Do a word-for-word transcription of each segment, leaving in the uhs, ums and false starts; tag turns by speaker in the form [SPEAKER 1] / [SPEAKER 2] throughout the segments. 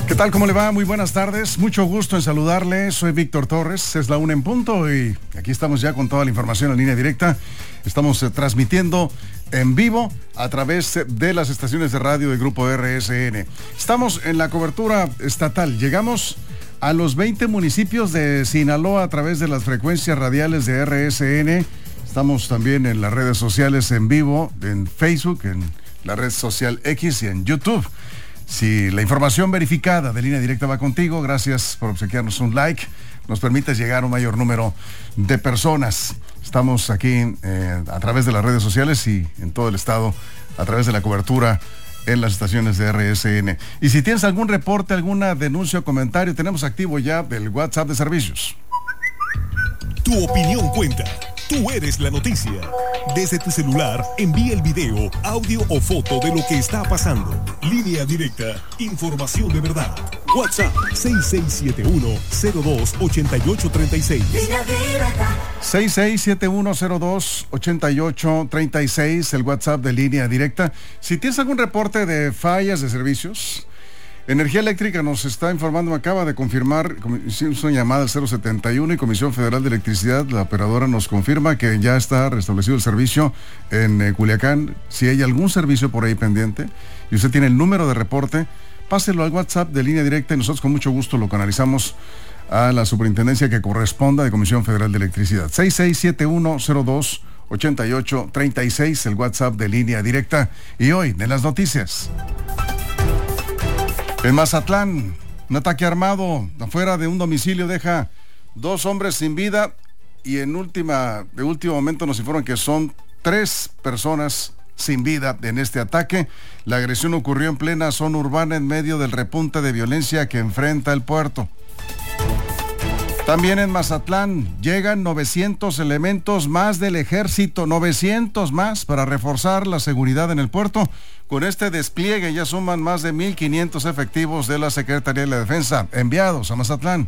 [SPEAKER 1] ¿Qué tal? ¿Cómo le va? Muy buenas tardes. Mucho gusto en saludarle. Soy Víctor Torres. Es la una en punto y aquí estamos ya con toda la información en línea directa. Estamos eh, transmitiendo en vivo a través de las estaciones de radio del Grupo R S N. Estamos en la cobertura estatal. Llegamos a los veinte municipios de Sinaloa a través de las frecuencias radiales de R S N. Estamos también en las redes sociales en vivo, en Facebook, en la red social X y en YouTube. Si la información verificada de Línea Directa va contigo, gracias por obsequiarnos un like. Nos permite llegar a un mayor número de personas. Estamos aquí eh, a través de las redes sociales y en todo el estado a través de la cobertura en las estaciones de R S N. Y si tienes algún reporte, alguna denuncia o comentario, tenemos activo ya el WhatsApp de servicios.
[SPEAKER 2] Tu opinión cuenta. Tú eres la noticia. Desde tu celular, envía el video, audio o foto de lo que está pasando. Línea Directa. Información de verdad. WhatsApp seis seis siete uno cero dos ocho ocho tres seis.
[SPEAKER 1] seis seis siete uno cero dos ocho ocho tres seis, el WhatsApp de Línea Directa. Si tienes algún reporte de fallas de servicios, Energía Eléctrica nos está informando, me acaba de confirmar, hicimos una llamada al cero setenta y uno y Comisión Federal de Electricidad, la operadora nos confirma que ya está restablecido el servicio en eh, Culiacán. Si hay algún servicio por ahí pendiente y usted tiene el número de reporte, páselo al WhatsApp de Línea Directa y nosotros con mucho gusto lo canalizamos a la superintendencia que corresponda de Comisión Federal de Electricidad. seis seis siete uno cero dos ocho ocho tres seis, el WhatsApp de Línea Directa. Y hoy, en las noticias. En Mazatlán, un ataque armado afuera de un domicilio deja dos hombres sin vida y en última, de último momento nos informaron que son tres personas sin vida en este ataque. La agresión ocurrió en plena zona urbana en medio del repunte de violencia que enfrenta el puerto. También en Mazatlán llegan novecientos elementos más del ejército, novecientos más para reforzar la seguridad en el puerto. Con este despliegue ya suman más de mil quinientos efectivos de la Secretaría de la Defensa enviados a Mazatlán.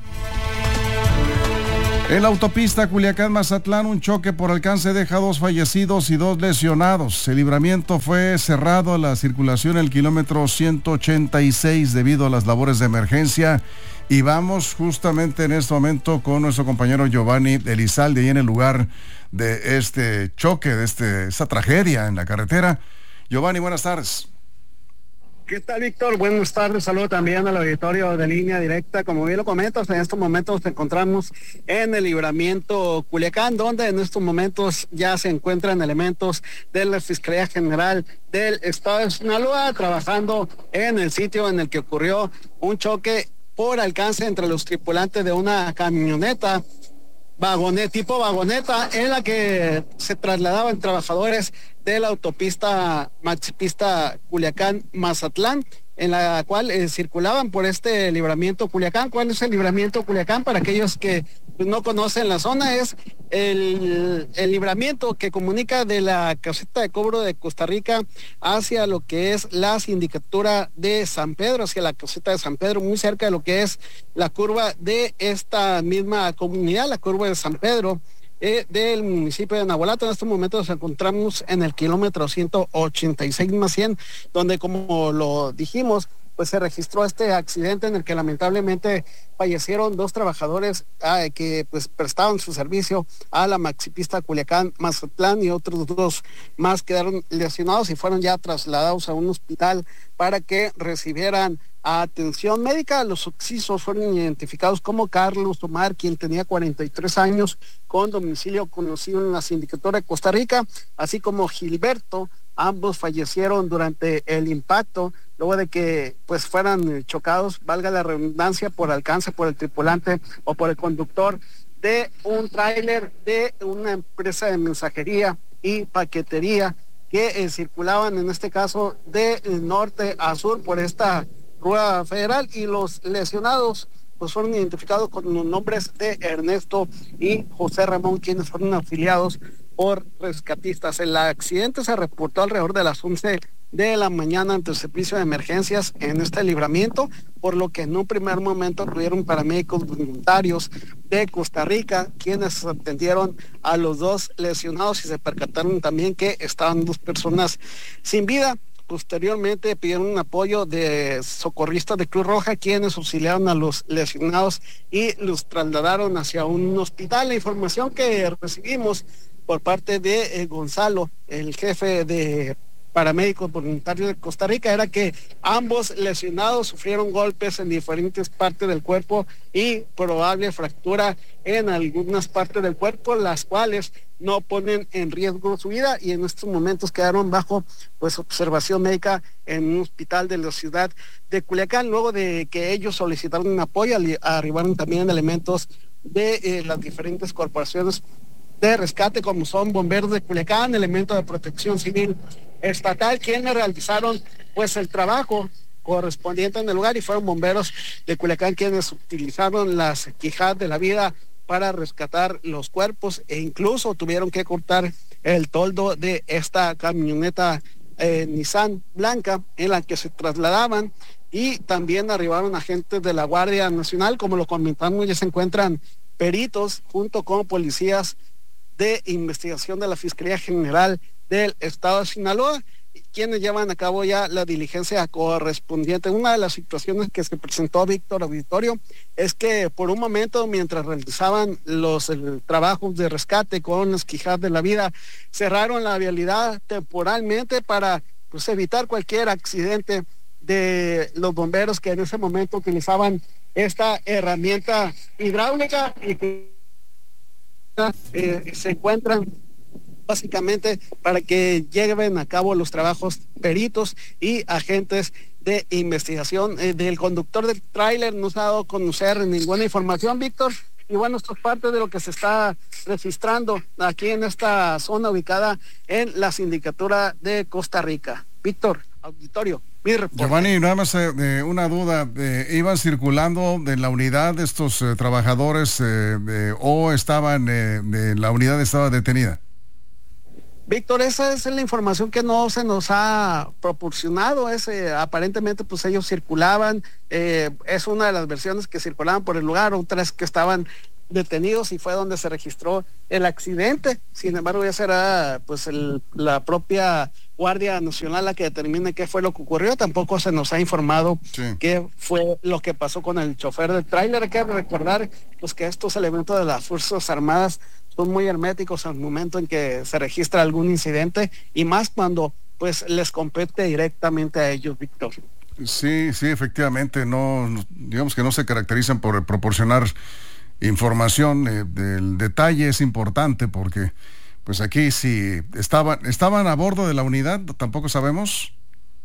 [SPEAKER 1] En la autopista Culiacán-Mazatlán, un choque por alcance deja dos fallecidos y dos lesionados. El libramiento fue cerrado a la circulación en el kilómetro ciento ochenta y seis debido a las labores de emergencia. Y vamos justamente en este momento con nuestro compañero Giovanni Elizalde, ahí en el lugar de este choque, de este, esta tragedia en la carretera. Giovanni, buenas tardes.
[SPEAKER 3] ¿Qué tal, Víctor? Buenas tardes, saludo también al auditorio de Línea Directa. Como bien lo comentas, en estos momentos nos encontramos en el libramiento Culiacán, donde en estos momentos ya se encuentran elementos de la Fiscalía General del Estado de Sinaloa trabajando en el sitio en el que ocurrió un choque por alcance entre los tripulantes de una camioneta vagoneta, tipo vagoneta, en la que se trasladaban trabajadores de la autopista Maxipista Culiacán-Mazatlán, en la cual eh, circulaban por este libramiento Culiacán. ¿Cuál es el libramiento Culiacán? Para aquellos que pues, no conocen la zona, es el, el libramiento que comunica de la caseta de cobro de Costa Rica hacia lo que es la sindicatura de San Pedro, hacia la caseta de San Pedro, muy cerca de lo que es la curva de esta misma comunidad, la curva de San Pedro, Eh, del municipio de Nahualato. En estos momentos nos encontramos en el kilómetro ciento ochenta y seis más cien, donde, como lo dijimos, pues se registró este accidente en el que lamentablemente fallecieron dos trabajadores ah, que pues prestaban su servicio a la Maxipista Culiacán-Mazatlán, y otros dos más quedaron lesionados y fueron ya trasladados a un hospital para que recibieran atención médica. Los occisos fueron identificados como Carlos Omar, quien tenía cuarenta y tres años, con domicilio conocido en la sindicatura de Costa Rica, así como Gilberto. Ambos fallecieron durante el impacto, luego de que pues fueran chocados, valga la redundancia, por alcance por el tripulante o por el conductor de un tráiler de una empresa de mensajería y paquetería que eh, circulaban en este caso de norte a sur por esta rueda federal, y los lesionados pues fueron identificados con los nombres de Ernesto y José Ramón, quienes fueron afiliados por rescatistas. El accidente se reportó alrededor de las once de la mañana ante el servicio de emergencias en este libramiento, por lo que en un primer momento acudieron paramédicos voluntarios de Costa Rica, quienes atendieron a los dos lesionados y se percataron también que estaban dos personas sin vida. posteriormente pidieron un apoyo de socorristas de Cruz Roja, quienes auxiliaron a los lesionados y los trasladaron hacia un hospital. La información que recibimos por parte de eh, Gonzalo, el jefe de paramédicos voluntarios de Costa Rica, era que ambos lesionados sufrieron golpes en diferentes partes del cuerpo y probable fractura en algunas partes del cuerpo, las cuales no ponen en riesgo su vida, y en estos momentos quedaron bajo pues observación médica en un hospital de la ciudad de Culiacán. Luego de que ellos solicitaron un apoyo, arribaron también elementos de eh, las diferentes corporaciones de rescate, como son Bomberos de Culiacán, elementos de Protección Civil Estatal, quienes realizaron pues el trabajo correspondiente en el lugar, y fueron Bomberos de Culiacán quienes utilizaron las quijadas de la vida para rescatar los cuerpos, e incluso tuvieron que cortar el toldo de esta camioneta eh, Nissan blanca en la que se trasladaban. Y también arribaron agentes de la Guardia Nacional, como lo comentamos, ya se encuentran peritos junto con policías de investigación de la Fiscalía General del Estado de Sinaloa, quienes llevan a cabo ya la diligencia correspondiente. Una de las situaciones que se presentó, Víctor Auditorio, es que por un momento, mientras realizaban los el, trabajos de rescate con las quijadas de la vida, cerraron la vialidad temporalmente para pues, evitar cualquier accidente de los bomberos, que en ese momento utilizaban esta herramienta hidráulica y que eh, se encuentran básicamente para que lleven a cabo los trabajos peritos y agentes de investigación. Eh, del conductor del tráiler no se ha dado a conocer ninguna información, Víctor, y bueno, esto es parte de lo que se está registrando aquí en esta zona ubicada en la Sindicatura de Costa Rica. Víctor, auditorio, mi reporte.
[SPEAKER 1] Giovanni, nada más eh, una duda, eh, ¿iban circulando de la unidad estos eh, trabajadores eh, eh, o estaban, eh, de la unidad estaba detenida?
[SPEAKER 3] Víctor, esa es la información que no se nos ha proporcionado. Es, eh, aparentemente pues ellos circulaban, eh, es una de las versiones que circulaban por el lugar, otras que estaban detenidos, y fue donde se registró el accidente. Sin embargo, ya será pues el, la propia Guardia Nacional la que determine qué fue lo que ocurrió. Tampoco se nos ha informado sí. qué fue lo que pasó con el chofer del tráiler. Hay que recordar pues que estos elementos de las Fuerzas Armadas son muy herméticos al momento en que se registra algún incidente, y más cuando pues les compete directamente a ellos, Víctor.
[SPEAKER 1] Sí, sí, efectivamente, no, digamos que no se caracterizan por proporcionar información. Eh, el detalle es importante porque pues aquí si estaban, estaban a bordo de la unidad, tampoco sabemos.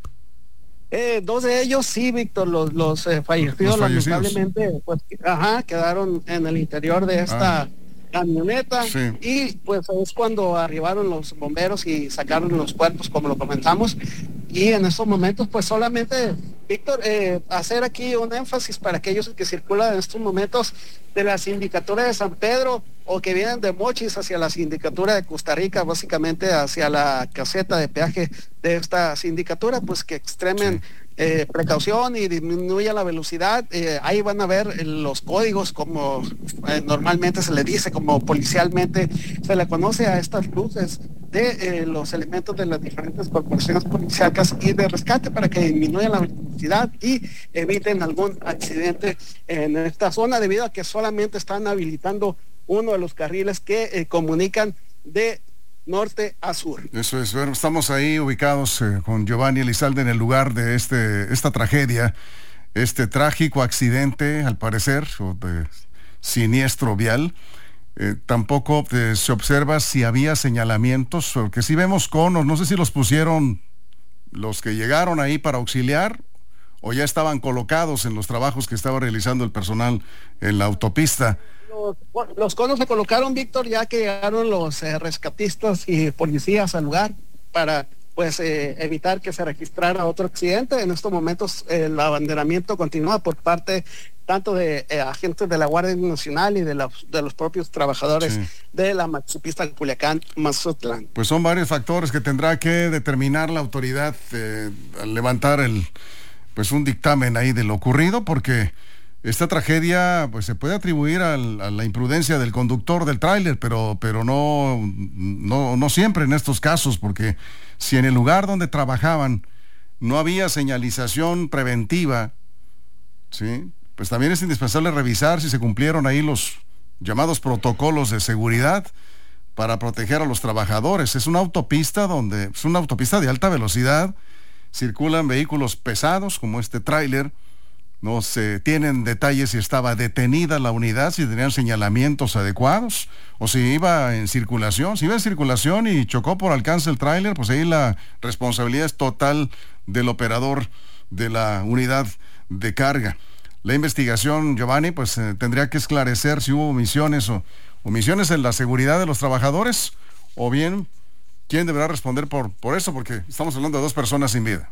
[SPEAKER 3] Eh, dos de ellos sí, Víctor, los, los, eh, fallecidos, los fallecidos lamentablemente pues, ajá, quedaron en el interior de esta ah. camioneta, sí. y pues es cuando arribaron los bomberos y sacaron los cuerpos, como lo comentamos. Y en estos momentos pues solamente, Víctor, eh, hacer aquí un énfasis para aquellos que circulan en estos momentos de la Sindicatura de San Pedro o que vienen de Mochis hacia la Sindicatura de Costa Rica, básicamente hacia la caseta de peaje de esta sindicatura, pues que extremen sí. Eh, precaución y disminuya la velocidad. Eh, ahí van a ver eh, los códigos, como eh, normalmente se le dice, como policialmente se le conoce a estas luces de eh, los elementos de las diferentes corporaciones policíacas y de rescate, para que disminuyan la velocidad y eviten algún accidente en esta zona, debido a que solamente están habilitando uno de los carriles que eh, comunican de norte a sur. Eso
[SPEAKER 1] es, bueno, estamos ahí ubicados eh, con Giovanni Elizalde en el lugar de este esta tragedia, este trágico accidente, al parecer, o de siniestro vial. Eh, tampoco eh, se observa si había señalamientos, porque si vemos conos, no sé si los pusieron los que llegaron ahí para auxiliar o ya estaban colocados en los trabajos que estaba realizando el personal en la autopista.
[SPEAKER 3] Los, los conos se colocaron, Víctor, ya que llegaron los eh, rescatistas y policías al lugar para pues eh, evitar que se registrara otro accidente. En estos momentos eh, el abanderamiento continúa por parte tanto de eh, agentes de la Guardia Nacional y de, la, de los propios trabajadores sí. de la maxipista Culiacán, Mazatlán.
[SPEAKER 1] Pues son varios factores que tendrá que determinar la autoridad eh, al levantar el pues un dictamen ahí de lo ocurrido, porque esta tragedia pues se puede atribuir al, a la imprudencia del conductor del tráiler, pero, pero no, no, no siempre en estos casos, porque si en el lugar donde trabajaban no había señalización preventiva, ¿sí? Pues también es indispensable revisar si se cumplieron ahí los llamados protocolos de seguridad para proteger a los trabajadores. Es una autopista donde, es una autopista de alta velocidad, circulan vehículos pesados como este tráiler, no se tienen detalles si estaba detenida la unidad, si tenían señalamientos adecuados, o si iba en circulación. Si iba en circulación y chocó por alcance el tráiler, pues ahí la responsabilidad es total del operador de la unidad de carga. La investigación, Giovanni, pues eh, tendría que esclarecer si hubo omisiones o omisiones en la seguridad de los trabajadores, o bien quién deberá responder por, por eso, porque estamos hablando de dos personas sin vida.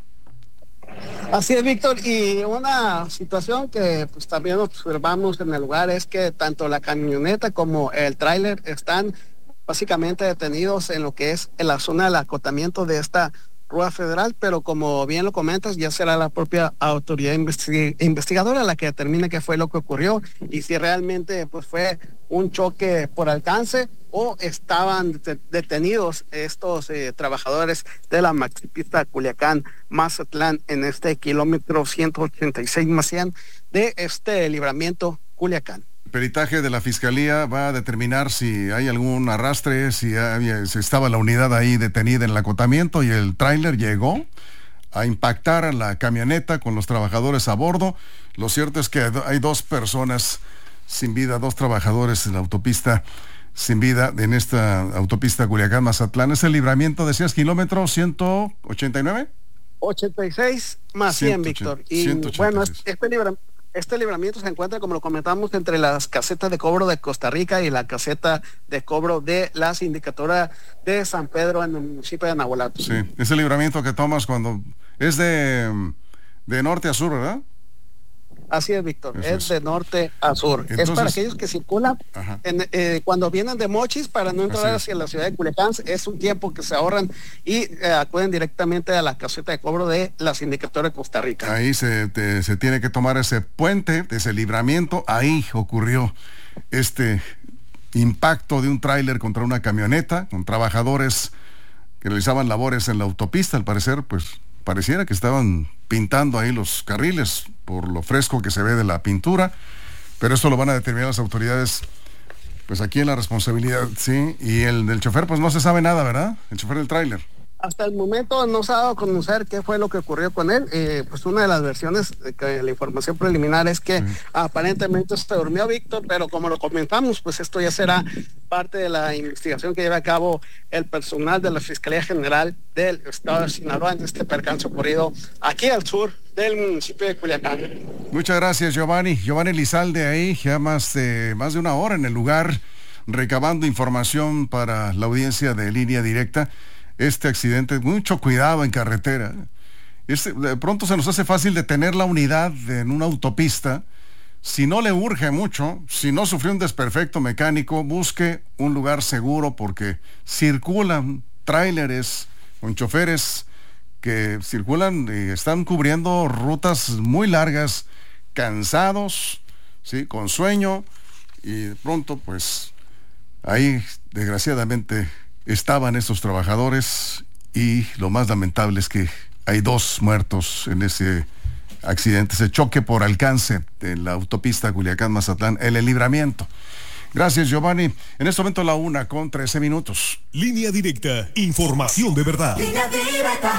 [SPEAKER 3] Así es, Víctor, y una situación que pues también observamos en el lugar es que tanto la camioneta como el tráiler están básicamente detenidos en lo que es en la zona del acotamiento de esta Rúa Federal, pero como bien lo comentas, ya será la propia autoridad investi- investigadora la que determine qué fue lo que ocurrió y si realmente pues fue un choque por alcance o estaban det- detenidos estos eh, trabajadores de la maxipista Culiacán-Mazatlán en este kilómetro ciento ochenta y seis más cien de este libramiento Culiacán.
[SPEAKER 1] El peritaje de la Fiscalía va a determinar si hay algún arrastre, si, había, si estaba la unidad ahí detenida en el acotamiento y el tráiler llegó a impactar a la camioneta con los trabajadores a bordo. Lo cierto es que hay dos personas sin vida, dos trabajadores en la autopista sin vida en esta autopista Culiacán-Mazatlán. ¿Es el libramiento, decías, kilómetro ciento ochenta y nueve?
[SPEAKER 3] ochenta y seis más cien, Víctor. Y
[SPEAKER 1] ciento ochenta y seis.
[SPEAKER 3] Bueno, este libramiento Este libramiento se encuentra, como lo comentamos, entre las casetas de cobro de Costa Rica y la caseta de cobro de la sindicatura de San Pedro en el municipio de Navolato.
[SPEAKER 1] Sí, es el libramiento que tomas cuando es de, de norte a sur, ¿verdad?
[SPEAKER 3] Así es, Víctor,
[SPEAKER 1] Eso
[SPEAKER 3] es,
[SPEAKER 1] es
[SPEAKER 3] de norte a sur.
[SPEAKER 1] Entonces,
[SPEAKER 3] es para aquellos que circulan en, eh, cuando vienen de Mochis para no entrar hacia la ciudad de Culiacán. Es un tiempo que se ahorran y eh, acuden directamente a la caseta de cobro de la sindicatura de Costa Rica.
[SPEAKER 1] Ahí se, te, se tiene que tomar ese puente, ese libramiento. Ahí ocurrió este impacto de un tráiler contra una camioneta con trabajadores que realizaban labores en la autopista. Al parecer, pues pareciera que estaban pintando ahí los carriles por lo fresco que se ve de la pintura, pero esto lo van a determinar las autoridades, pues aquí en la responsabilidad, sí, y el del chofer, pues no se sabe nada, ¿verdad? El chofer del tráiler.
[SPEAKER 3] Hasta el momento no se ha dado a conocer qué fue lo que ocurrió con él. Eh, pues una de las versiones, de que la información preliminar es que sí. aparentemente se durmió Víctor, pero como lo comentamos, pues esto ya será parte de la investigación que lleva a cabo el personal de la Fiscalía General del Estado de Sinaloa en este percance ocurrido aquí al sur del municipio de Culiacán.
[SPEAKER 1] Muchas gracias, Giovanni. Giovanni Lizalde ahí, ya más de, más de una hora en el lugar, recabando información para la audiencia de Línea Directa. Este accidente, mucho cuidado en carretera. Este, de pronto se nos hace fácil detener la unidad en una autopista. Si no le urge mucho, si no sufrió un desperfecto mecánico, busque un lugar seguro porque circulan tráileres con choferes que circulan y están cubriendo rutas muy largas, cansados, ¿sí? Con sueño, y de pronto pues ahí desgraciadamente estaban estos trabajadores y lo más lamentable es que hay dos muertos en ese accidente, ese choque por alcance de la autopista Culiacán-Mazatlán, en el libramiento. Gracias, Giovanni. En este momento la una con trece minutos.
[SPEAKER 2] Línea Directa, información de verdad.
[SPEAKER 4] Línea Directa.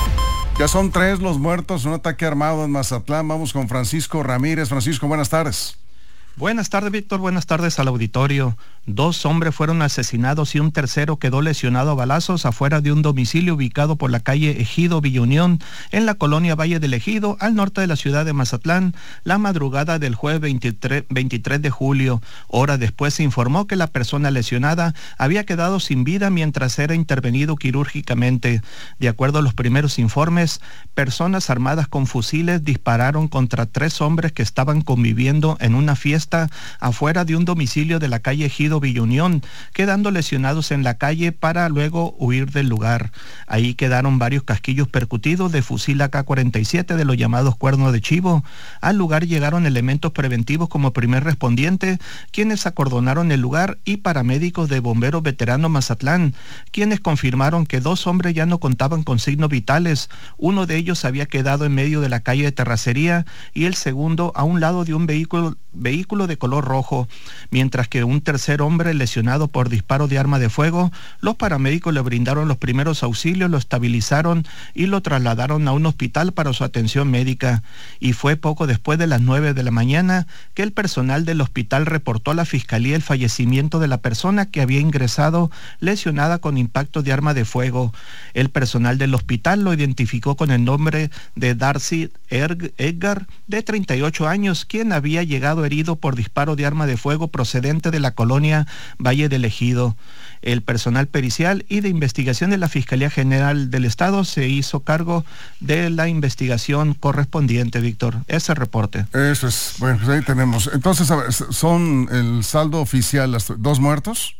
[SPEAKER 1] Ya son tres los muertos en un ataque armado en Mazatlán. Vamos con Francisco Ramírez. Francisco, buenas tardes.
[SPEAKER 5] Buenas tardes, Víctor. Buenas tardes al auditorio. Dos hombres fueron asesinados y un tercero quedó lesionado a balazos afuera de un domicilio ubicado por la calle Ejido Villa Unión, en la colonia Valle del Ejido, al norte de la ciudad de Mazatlán, la madrugada del jueves veintitrés de julio. Horas después se informó que la persona lesionada había quedado sin vida mientras era intervenido quirúrgicamente. De acuerdo a los primeros informes, personas armadas con fusiles dispararon contra tres hombres que estaban conviviendo en una fiesta protesta afuera de un domicilio de la calle Ejido Villa Unión, quedando lesionados en la calle para luego huir del lugar. Ahí quedaron varios casquillos percutidos de fusil A K cuarenta y siete de los llamados cuernos de chivo. Al lugar llegaron elementos preventivos como primer respondiente, quienes acordonaron el lugar, y paramédicos de Bomberos Veteranos Mazatlán, quienes confirmaron que dos hombres ya no contaban con signos vitales. Uno de ellos había quedado en medio de la calle de terracería y el segundo a un lado de un vehículo, vehículo de color rojo, mientras que un tercer hombre lesionado por disparo de arma de fuego. Los paramédicos le brindaron los primeros auxilios, lo estabilizaron y lo trasladaron a un hospital para su atención médica. Y fue poco después de las nueve de la mañana que el personal del hospital reportó a la fiscalía el fallecimiento de la persona que había ingresado lesionada con impacto de arma de fuego. El personal del hospital lo identificó con el nombre de Darcy Edgar, de treinta y ocho años, quien había llegado herido por disparo de arma de fuego procedente de la colonia Valle del Ejido. El personal pericial y de investigación de la Fiscalía General del Estado se hizo cargo de la investigación correspondiente, Víctor. Ese reporte.
[SPEAKER 1] Eso es, bueno, pues ahí tenemos. Entonces, a ver, ¿son el saldo oficial dos muertos?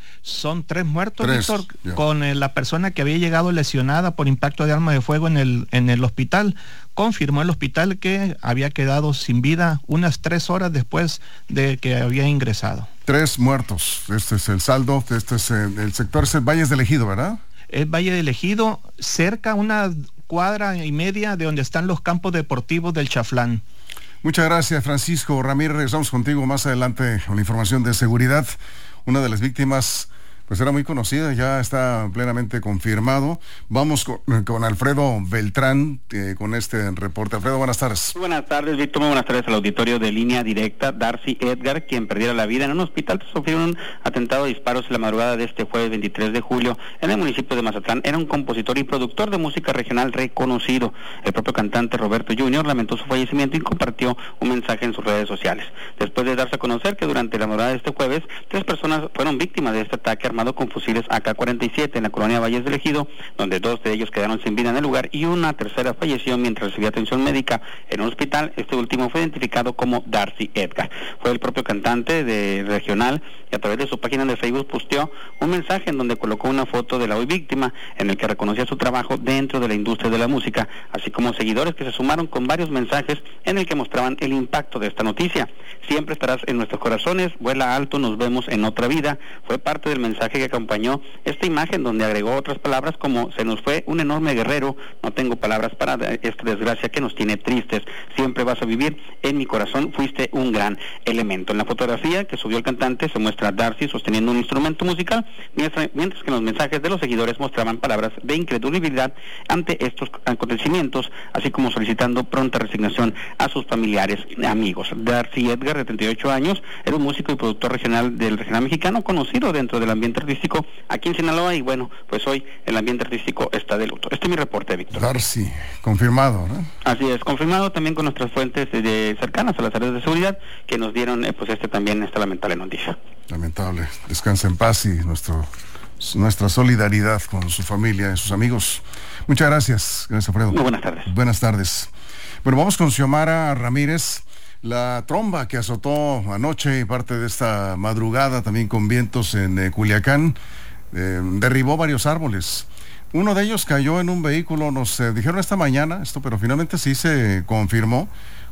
[SPEAKER 5] Son tres muertos,
[SPEAKER 1] tres,
[SPEAKER 5] Víctor,
[SPEAKER 1] yeah.
[SPEAKER 5] con eh, la persona que había llegado lesionada por impacto de arma de fuego en el, en el hospital. Confirmó el hospital que había quedado sin vida unas tres horas después de que había ingresado.
[SPEAKER 1] Tres muertos, este es el saldo, este es el, el sector, es el Valles del Ejido, ¿verdad?
[SPEAKER 5] El Valle del Ejido, cerca una cuadra y media de donde están los campos deportivos del Chaflán.
[SPEAKER 1] Muchas gracias, Francisco Ramírez. Regresamos contigo más adelante con la información de seguridad. Una de las víctimas pues era muy conocida, ya está plenamente confirmado. Vamos con, con Alfredo Beltrán, eh, con este reporte. Alfredo, buenas tardes.
[SPEAKER 4] Buenas tardes, Víctor. Muy buenas tardes al auditorio de Línea Directa. Darcy Edgar, quien perdiera la vida en un hospital tras sufrir un atentado de disparos en la madrugada de este jueves veintitrés de julio en el municipio de Mazatlán, era un compositor y productor de música regional reconocido. El propio cantante Roberto junior lamentó su fallecimiento y compartió un mensaje en sus redes sociales. Después de darse a conocer que durante la madrugada de este jueves, tres personas fueron víctimas de este ataque armado con fusiles A K cuarenta y siete en la colonia Valles del Ejido, donde dos de ellos quedaron sin vida en el lugar y una tercera falleció mientras recibía atención médica en un hospital. Este último fue identificado como Darcy Edgar. Fue el propio cantante de regional y a través de su página de Facebook posteó un mensaje en donde colocó una foto de la hoy víctima, en el que reconocía su trabajo dentro de la industria de la música, así como seguidores que se sumaron con varios mensajes en el que mostraban el impacto de esta noticia. Siempre estarás en nuestros corazones, vuela alto, nos vemos en otra vida. Fue parte del mensaje que acompañó esta imagen, donde agregó otras palabras como: se nos fue un enorme guerrero, no tengo palabras para esta desgracia que nos tiene tristes, siempre vas a vivir en mi corazón, fuiste un gran elemento. En la fotografía que subió el cantante se muestra a Darcy sosteniendo un instrumento musical, mientras, mientras que los mensajes de los seguidores mostraban palabras de incredulidad ante estos acontecimientos, así como solicitando pronta resignación a sus familiares y amigos. Darcy Edgar, de treinta y ocho años, era un músico y productor regional del regional mexicano, conocido dentro del ambiente artístico aquí en Sinaloa, y bueno, pues hoy el ambiente artístico está de luto. Este es mi reporte, Víctor.
[SPEAKER 1] Darcy, confirmado, ¿no?
[SPEAKER 4] Así es, confirmado también con nuestras fuentes de, de cercanas a las áreas de seguridad que nos dieron eh, pues este también esta lamentable noticia.
[SPEAKER 1] Lamentable. Descansa en paz y nuestro nuestra solidaridad con su familia y sus amigos. Muchas gracias. Gracias, Alfredo.
[SPEAKER 4] Muy buenas tardes.
[SPEAKER 1] Buenas tardes. Bueno, vamos con Xiomara Ramírez. La tromba que azotó anoche y parte de esta madrugada también con vientos en eh, Culiacán eh, derribó varios árboles. Uno de ellos cayó en un vehículo, nos eh, dijeron esta mañana esto, pero finalmente sí se confirmó.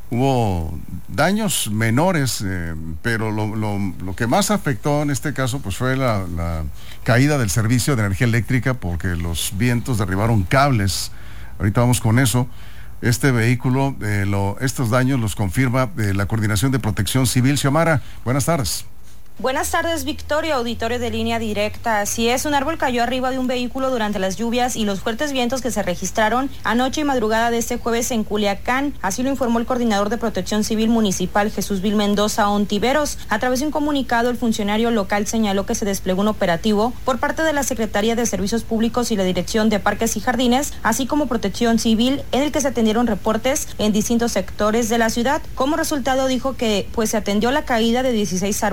[SPEAKER 1] Hubo daños menores, eh, pero lo, lo, lo que más afectó en este caso pues fue la, la caída del servicio de energía eléctrica, porque los vientos derribaron cables. Ahorita vamos con eso. Este vehículo, eh, lo, estos daños los confirma eh, la Coordinación de Protección Civil. Xiomara, buenas tardes.
[SPEAKER 6] Buenas tardes, Victoria, auditorio de Línea Directa. Así es, un árbol cayó arriba de un vehículo durante las lluvias y los fuertes vientos que se registraron anoche y madrugada de este jueves en Culiacán. Así lo informó el coordinador de Protección Civil Municipal, Jesús Vil Mendoza Ontiveros. A través de un comunicado, el funcionario local señaló que se desplegó un operativo por parte de la Secretaría de Servicios Públicos y la Dirección de Parques y Jardines, así como Protección Civil, en el que se atendieron reportes en distintos sectores de la ciudad. Como resultado, dijo que pues se atendió la caída de dieciséis árboles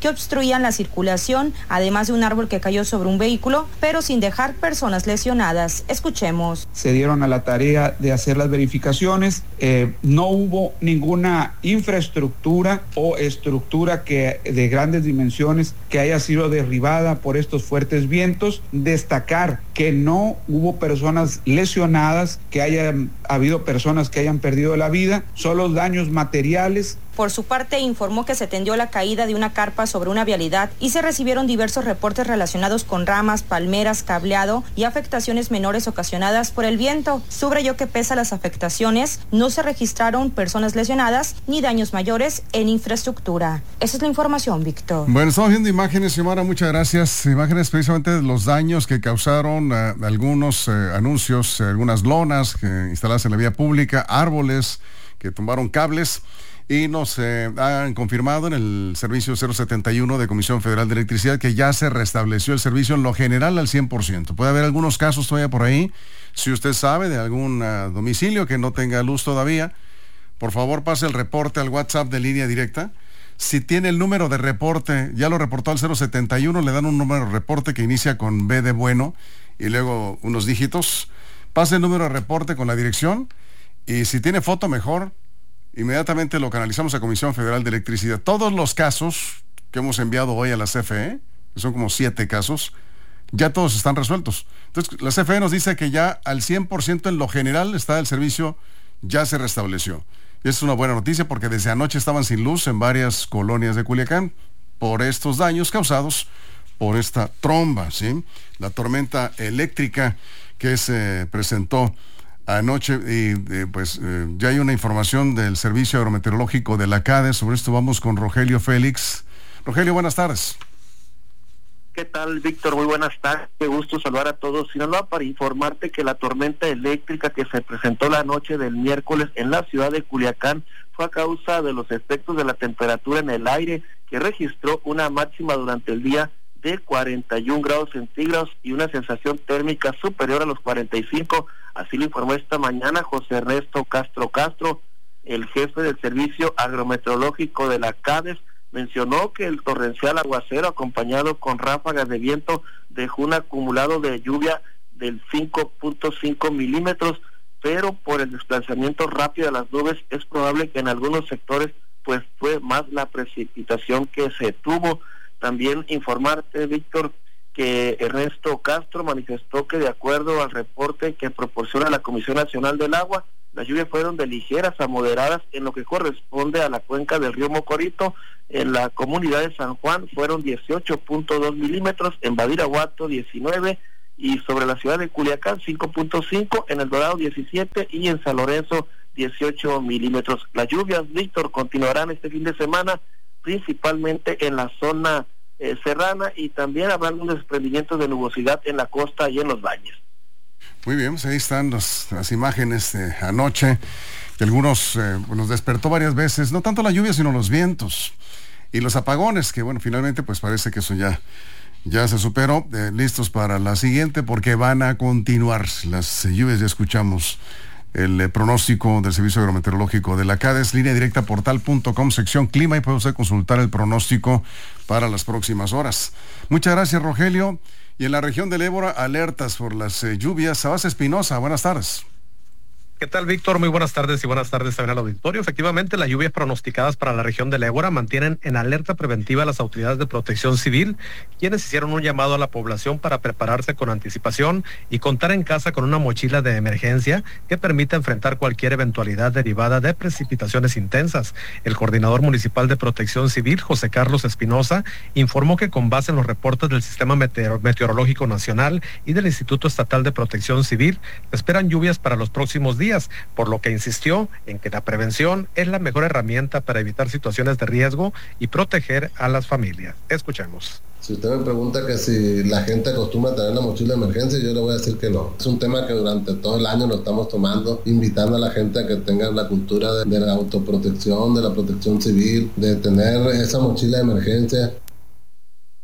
[SPEAKER 6] que obstruían la circulación, además de un árbol que cayó sobre un vehículo, pero sin dejar personas lesionadas. Escuchemos.
[SPEAKER 7] Se dieron a la tarea de hacer las verificaciones. Eh, no hubo ninguna infraestructura o estructura que de grandes dimensiones que haya sido derribada por estos fuertes vientos. Destacar que no hubo personas lesionadas, que haya habido personas que hayan perdido la vida, solo daños materiales.
[SPEAKER 6] Por su parte, informó que se tendió la caída de una carpa sobre una vialidad y se recibieron diversos reportes relacionados con ramas, palmeras, cableado y afectaciones menores ocasionadas por el viento. Subrayó que pese a las afectaciones, no se registraron personas lesionadas ni daños mayores en infraestructura. Esa es la información, Víctor.
[SPEAKER 1] Bueno, estamos viendo imágenes, Xiomara, muchas gracias. Imágenes precisamente de los daños que causaron uh, algunos uh, anuncios, uh, algunas lonas uh, instaladas en la vía pública, árboles que tumbaron cables. Y nos eh, han confirmado en el servicio cero setenta y uno de Comisión Federal de Electricidad que ya se restableció el servicio en lo general al cien por ciento. Puede haber algunos casos todavía por ahí. Si usted sabe de algún uh, domicilio que no tenga luz todavía, por favor pase el reporte al WhatsApp de Línea Directa. Si tiene el número de reporte, ya lo reportó al cero setenta y uno, le dan un número de reporte que inicia con B de bueno y luego unos dígitos. Pase el número de reporte con la dirección y si tiene foto mejor, inmediatamente lo canalizamos a Comisión Federal de Electricidad. Todos los casos que hemos enviado hoy a la C F E, que son como siete casos, ya todos están resueltos. Entonces, la C F E nos dice que ya al cien por ciento en lo general está el servicio, ya se restableció. Y es una buena noticia porque desde anoche estaban sin luz en varias colonias de Culiacán por estos daños causados por esta tromba, ¿sí? La tormenta eléctrica que se presentó anoche y eh, pues eh, ya hay una información del Servicio Agrometeorológico de la CADES. Sobre esto vamos con Rogelio Félix. Rogelio, buenas tardes.
[SPEAKER 8] ¿Qué tal, Víctor? Muy buenas tardes. Qué gusto saludar a todos. Sinaloa, para informarte que la tormenta eléctrica que se presentó la noche del miércoles en la ciudad de Culiacán fue a causa de los efectos de la temperatura en el aire, que registró una máxima durante el día de cuarenta y un grados centígrados y una sensación térmica superior a los cuarenta y cinco. Así lo informó esta mañana José Ernesto Castro Castro, el jefe del Servicio Agrometeorológico de la CADES. Mencionó que el torrencial aguacero, acompañado con ráfagas de viento, dejó un acumulado de lluvia del cinco punto cinco milímetros, pero por el desplazamiento rápido de las nubes es probable que en algunos sectores pues fue más la precipitación que se tuvo. También informarte, Víctor, que Ernesto Castro manifestó que de acuerdo al reporte que proporciona la Comisión Nacional del Agua, las lluvias fueron de ligeras a moderadas en lo que corresponde a la cuenca del río Mocorito. En la comunidad de San Juan fueron dieciocho punto dos milímetros, en Badiraguato diecinueve, y sobre la ciudad de Culiacán cinco punto cinco, en El Dorado diecisiete y en San Lorenzo dieciocho milímetros. Las lluvias, Víctor, continuarán este fin de semana, principalmente en la zona eh, serrana, y también habrá algunos desprendimientos de nubosidad en la costa y en los valles.
[SPEAKER 1] Muy bien, pues ahí están los, las imágenes de anoche, que algunos eh, nos despertó varias veces, no tanto la lluvia, sino los vientos y los apagones, que bueno, finalmente pues parece que eso ya, ya se superó. Eh, listos para la siguiente, porque van a continuar las lluvias. Ya escuchamos el eh, pronóstico del Servicio Agrometeorológico de la CADES. Línea Directa, portal punto com, sección clima, y puede usted consultar el pronóstico para las próximas horas. Muchas gracias, Rogelio. Y en la región del Ébora, alertas por las eh, lluvias. Sabas Espinosa, buenas tardes.
[SPEAKER 9] ¿Qué tal, Víctor? Muy buenas tardes y buenas tardes también al auditorio. Efectivamente, las lluvias pronosticadas para la región del Ébora mantienen en alerta preventiva a las autoridades de protección civil, quienes hicieron un llamado a la población para prepararse con anticipación y contar en casa con una mochila de emergencia que permita enfrentar cualquier eventualidad derivada de precipitaciones intensas. El coordinador municipal de protección civil, José Carlos Espinosa, informó que con base en los reportes del Sistema Meteor- Meteorológico Nacional y del Instituto Estatal de Protección Civil, esperan lluvias para los próximos días, por lo que insistió en que la prevención es la mejor herramienta para evitar situaciones de riesgo y proteger a las familias. Escuchemos.
[SPEAKER 10] Si usted me pregunta que si la gente acostumbra a tener la mochila de emergencia, yo le voy a decir que no. Es un tema que durante todo el año lo estamos tomando, invitando a la gente a que tenga la cultura de, de la autoprotección, de la protección civil, de tener esa mochila de emergencia.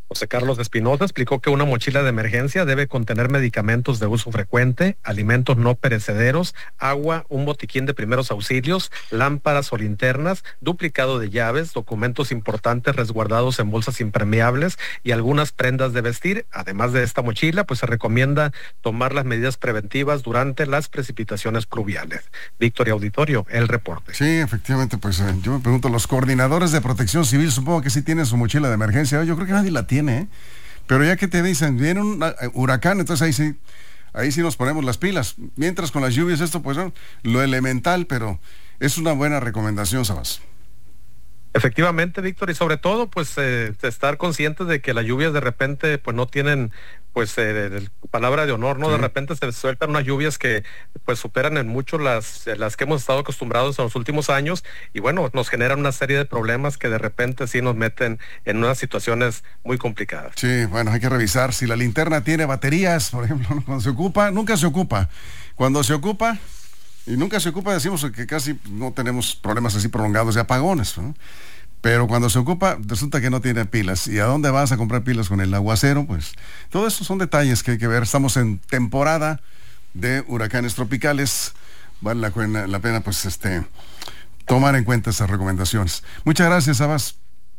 [SPEAKER 9] José Carlos Espinosa explicó que una mochila de emergencia debe contener medicamentos de uso frecuente, alimentos no perecederos, agua, un botiquín de primeros auxilios, lámparas o linternas, duplicado de llaves, documentos importantes resguardados en bolsas impermeables y algunas prendas de vestir. Además de esta mochila, pues se recomienda tomar las medidas preventivas durante las precipitaciones pluviales. Víctor y Auditorio, el reporte.
[SPEAKER 1] Sí, efectivamente, pues eh, yo me pregunto, los coordinadores de protección civil supongo que sí tienen su mochila de emergencia. Yo creo que nadie la tiene. ¿Eh? Pero ya que te dicen, viene un uh, huracán, entonces ahí sí, ahí sí nos ponemos las pilas. Mientras con las lluvias esto, pues ¿no? Lo elemental, pero es una buena recomendación, Sabas.
[SPEAKER 9] Efectivamente, Víctor, y sobre todo, pues, eh, estar conscientes de que las lluvias de repente, pues, no tienen, pues, eh, palabra de honor, ¿no? Sí. De repente se sueltan unas lluvias que, pues, superan en mucho las, las que hemos estado acostumbrados en los últimos años, y bueno, nos generan una serie de problemas que de repente sí nos meten en unas situaciones muy complicadas.
[SPEAKER 1] Sí, bueno, hay que revisar si la linterna tiene baterías, por ejemplo, ¿no? Cuando se ocupa, nunca se ocupa. Cuando se ocupa... Y nunca se ocupa, decimos que casi no tenemos problemas así prolongados de apagones, ¿no? Pero cuando se ocupa, resulta que no tiene pilas. ¿Y a dónde vas a comprar pilas con el aguacero? Pues todo eso son detalles que hay que ver. Estamos en temporada de huracanes tropicales. Vale la, pena, la pena pues, este, tomar en cuenta esas recomendaciones. Muchas gracias, Sabas.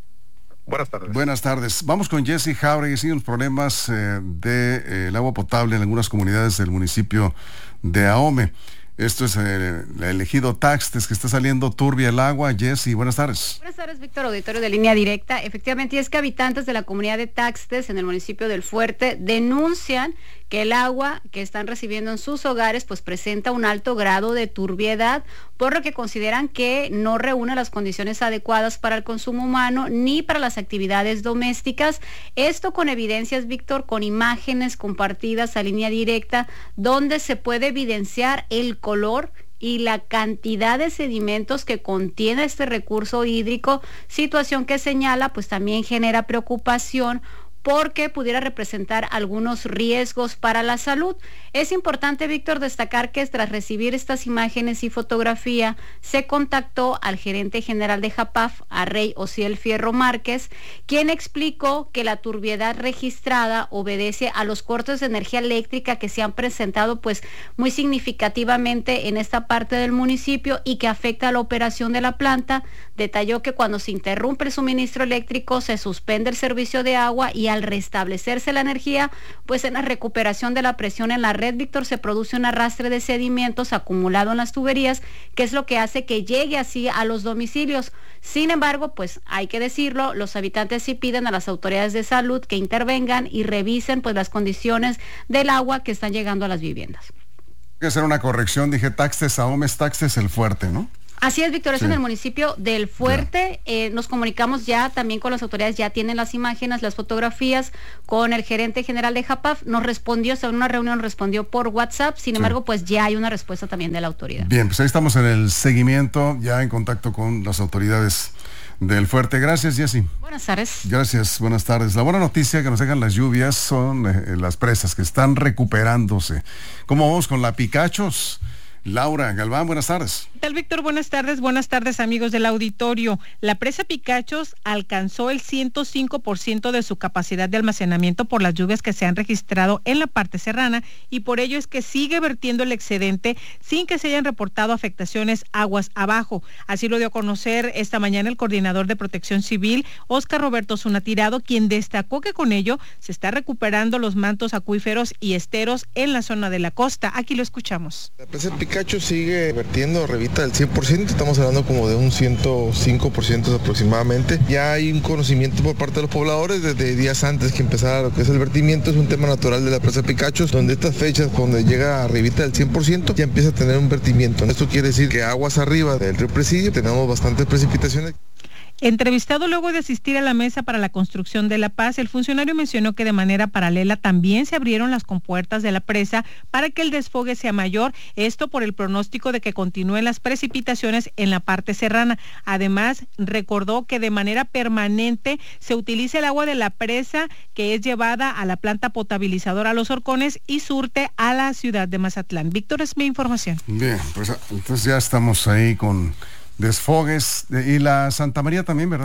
[SPEAKER 9] Buenas tardes.
[SPEAKER 1] Buenas tardes. Vamos con Jesse Jauregui. Siguen los problemas eh, del de, eh, agua potable en algunas comunidades del municipio de Ahome. Esto es eh, el ejido Taxtes, que está saliendo turbia el agua. Jessy, buenas tardes.
[SPEAKER 11] Buenas tardes, Víctor, auditorio de Línea Directa. Efectivamente, y es que habitantes de la comunidad de Taxtes, en el municipio del Fuerte, denuncian que el agua que están recibiendo en sus hogares pues presenta un alto grado de turbiedad, por lo que consideran que no reúne las condiciones adecuadas para el consumo humano ni para las actividades domésticas. Esto con evidencias, Víctor, con imágenes compartidas a Línea Directa, donde se puede evidenciar el color y la cantidad de sedimentos que contiene este recurso hídrico, situación que señala pues también genera preocupación porque pudiera representar algunos riesgos para la salud. Es importante, Víctor, destacar que tras recibir estas imágenes y fotografía, se contactó al gerente general de JAPAF, a Rey Osiel Fierro Márquez, quien explicó que la turbiedad registrada obedece a los cortes de energía eléctrica que se han presentado pues muy significativamente en esta parte del municipio y que afecta a la operación de la planta. Detalló que cuando se interrumpe el suministro eléctrico, se suspende el servicio de agua y al restablecerse la energía, pues en la recuperación de la presión en la red, Víctor, se produce un arrastre de sedimentos acumulado en las tuberías, que es lo que hace que llegue así a los domicilios. Sin embargo, pues hay que decirlo, los habitantes sí piden a las autoridades de salud que intervengan y revisen pues las condiciones del agua que están llegando a las viviendas.
[SPEAKER 1] Hay que hacer una corrección, dije Taxtes, Ahome, Taxtes, el Fuerte, ¿no?
[SPEAKER 11] Así es, Víctor, es
[SPEAKER 1] sí.
[SPEAKER 11] En el municipio del Fuerte. Eh, nos comunicamos ya también con las autoridades, ya tienen las imágenes, las fotografías, con el gerente general de JAPAF. Nos respondió, o sea, en una reunión respondió por WhatsApp, sin sí. embargo, pues ya hay una respuesta también de la autoridad.
[SPEAKER 1] Bien, pues ahí estamos en el seguimiento, ya en contacto con las autoridades del Fuerte. Gracias, Jessy.
[SPEAKER 11] Buenas tardes.
[SPEAKER 1] Gracias, buenas tardes. La buena noticia que nos dejan las lluvias son eh, las presas que están recuperándose. ¿Cómo vamos con la Picachos? Laura Galván, buenas tardes.
[SPEAKER 12] ¿Qué tal, Víctor? Buenas tardes, buenas tardes, amigos del auditorio. La presa Picachos alcanzó el ciento cinco por ciento de su capacidad de almacenamiento por las lluvias que se han registrado en la parte serrana y por ello es que sigue vertiendo el excedente sin que se hayan reportado afectaciones aguas abajo. Así lo dio a conocer esta mañana el coordinador de Protección Civil, Óscar Roberto Zuna Tirado, quien destacó que con ello se está recuperando los mantos acuíferos y esteros en la zona de la costa. Aquí lo escuchamos.
[SPEAKER 13] La presa Picachos sigue vertiendo revita del cien por ciento, estamos hablando como de un ciento cinco por ciento aproximadamente. Ya hay un conocimiento por parte de los pobladores desde días antes que empezara lo que es el vertimiento. Es un tema natural de la presa Picachos, donde estas fechas, cuando llega arribita del cien por ciento, ya empieza a tener un vertimiento. Esto quiere decir que aguas arriba del río Presidio tenemos bastantes precipitaciones.
[SPEAKER 12] Entrevistado luego de asistir a la mesa para la construcción de La Paz, el funcionario mencionó que de manera paralela también se abrieron las compuertas de la presa para que el desfogue sea mayor, esto por el pronóstico de que continúen las precipitaciones en la parte serrana. Además, recordó que de manera permanente se utiliza el agua de la presa que es llevada a la planta potabilizadora Los Horcones y surte a la ciudad de Mazatlán. Víctor, es mi información.
[SPEAKER 1] Bien, pues entonces ya estamos ahí con desfogues. Y la Santa María también, ¿verdad?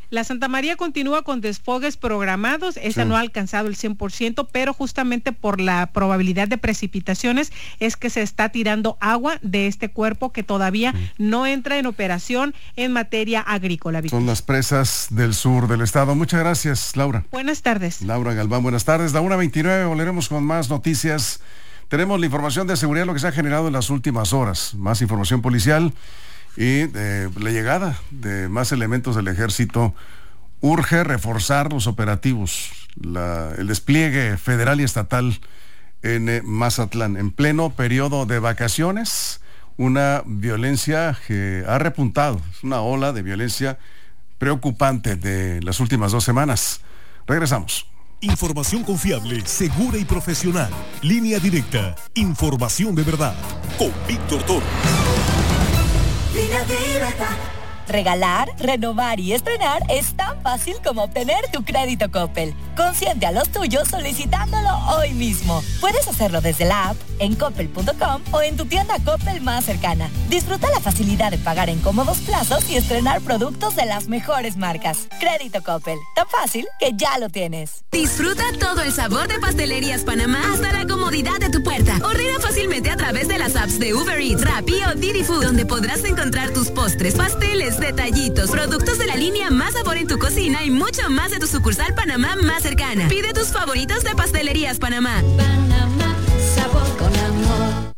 [SPEAKER 12] La Santa María continúa con desfogues programados, esta sí. no ha alcanzado el cien por ciento, pero justamente por la probabilidad de precipitaciones es que se está tirando agua de este cuerpo que todavía sí. no entra en operación en materia agrícola.
[SPEAKER 1] Son las presas del sur del estado. Muchas gracias, Laura.
[SPEAKER 12] Buenas tardes.
[SPEAKER 1] Laura Galván, buenas tardes. La una veintinueve, volveremos con más noticias. Tenemos la información de seguridad, lo que se ha generado en las últimas horas, más información policial y eh, la llegada de más elementos del ejército. Urge reforzar los operativos, la, el despliegue federal y estatal en eh, Mazatlán, en pleno periodo de vacaciones, una violencia que ha repuntado, es una ola de violencia preocupante de las últimas dos semanas. Regresamos.
[SPEAKER 2] Información confiable, segura y profesional. Línea Directa. Información de verdad. Con Víctor Torres.
[SPEAKER 14] Línea Directa. Regalar, renovar y estrenar es tan fácil como obtener tu crédito Coppel. Consiente a los tuyos solicitándolo hoy mismo. Puedes hacerlo desde la app, en coppel punto com o en tu tienda Coppel más cercana. Disfruta la facilidad de pagar en cómodos plazos y estrenar productos de las mejores marcas. Crédito Coppel, tan fácil que ya lo tienes.
[SPEAKER 15] Disfruta todo el sabor de Pastelerías Panamá hasta la comodidad de tu puerta. Ordena fácilmente a través de las apps de Uber Eats, Rappi o Didi Food, donde podrás encontrar tus postres, pasteles, detallitos, productos de la línea Más Sabor en tu cocina y mucho más de tu sucursal Panamá más cercana. Pide tus favoritos de Pastelerías Panamá.
[SPEAKER 14] Panamá, sabor con amor.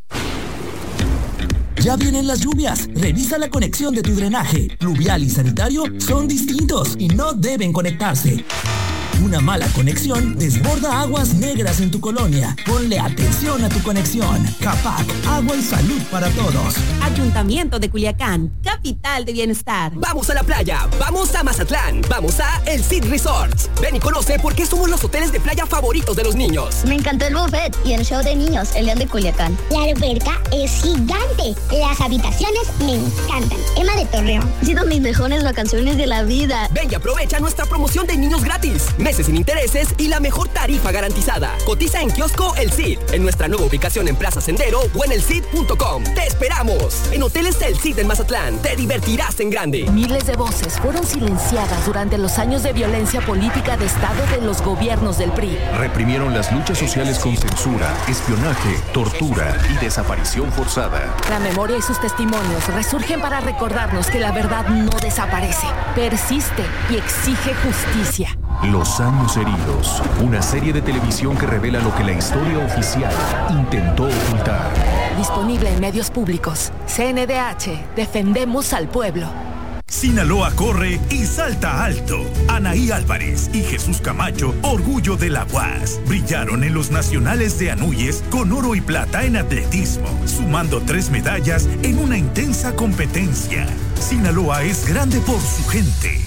[SPEAKER 16] Ya vienen las lluvias. Revisa la conexión de tu drenaje. Pluvial y sanitario son distintos y no deben conectarse. Una mala conexión desborda aguas negras en tu colonia. Ponle atención a tu conexión. Capac, agua y salud para todos.
[SPEAKER 17] Ayuntamiento de Culiacán, capital de bienestar.
[SPEAKER 18] Vamos a la playa, vamos a Mazatlán, vamos a El Cid Resorts. Ven y conoce por qué somos los hoteles de playa favoritos de los niños.
[SPEAKER 19] Me encantó el buffet y el show de niños, el León de Culiacán.
[SPEAKER 20] La alberca es gigante. Las habitaciones me encantan. Emma de Torreón.
[SPEAKER 19] Ha sido mis mejores vacaciones de la vida.
[SPEAKER 18] Ven y aprovecha nuestra promoción de niños gratis. Meses sin intereses y la mejor tarifa garantizada. Cotiza en kiosco El Cid, en nuestra nueva ubicación en Plaza Sendero o en el cid punto com. ¡Te esperamos! En Hoteles El Cid en Mazatlán, te divertirás en grande.
[SPEAKER 21] Miles de voces fueron silenciadas durante los años de violencia política de Estado de los gobiernos del P R I.
[SPEAKER 2] Reprimieron las luchas sociales con censura, espionaje, tortura y desaparición forzada.
[SPEAKER 21] La memoria y sus testimonios resurgen para recordarnos que la verdad no desaparece, persiste y exige justicia.
[SPEAKER 2] Los años heridos, una serie de televisión que revela lo que la historia oficial intentó ocultar.
[SPEAKER 21] Disponible en medios públicos. C N D H, defendemos al pueblo.
[SPEAKER 22] Sinaloa corre y salta alto. Anaí Álvarez y Jesús Camacho, orgullo de la U A S, brillaron en los nacionales de Anuyes con oro y plata en atletismo, sumando tres medallas en una intensa competencia. Sinaloa es grande por su gente.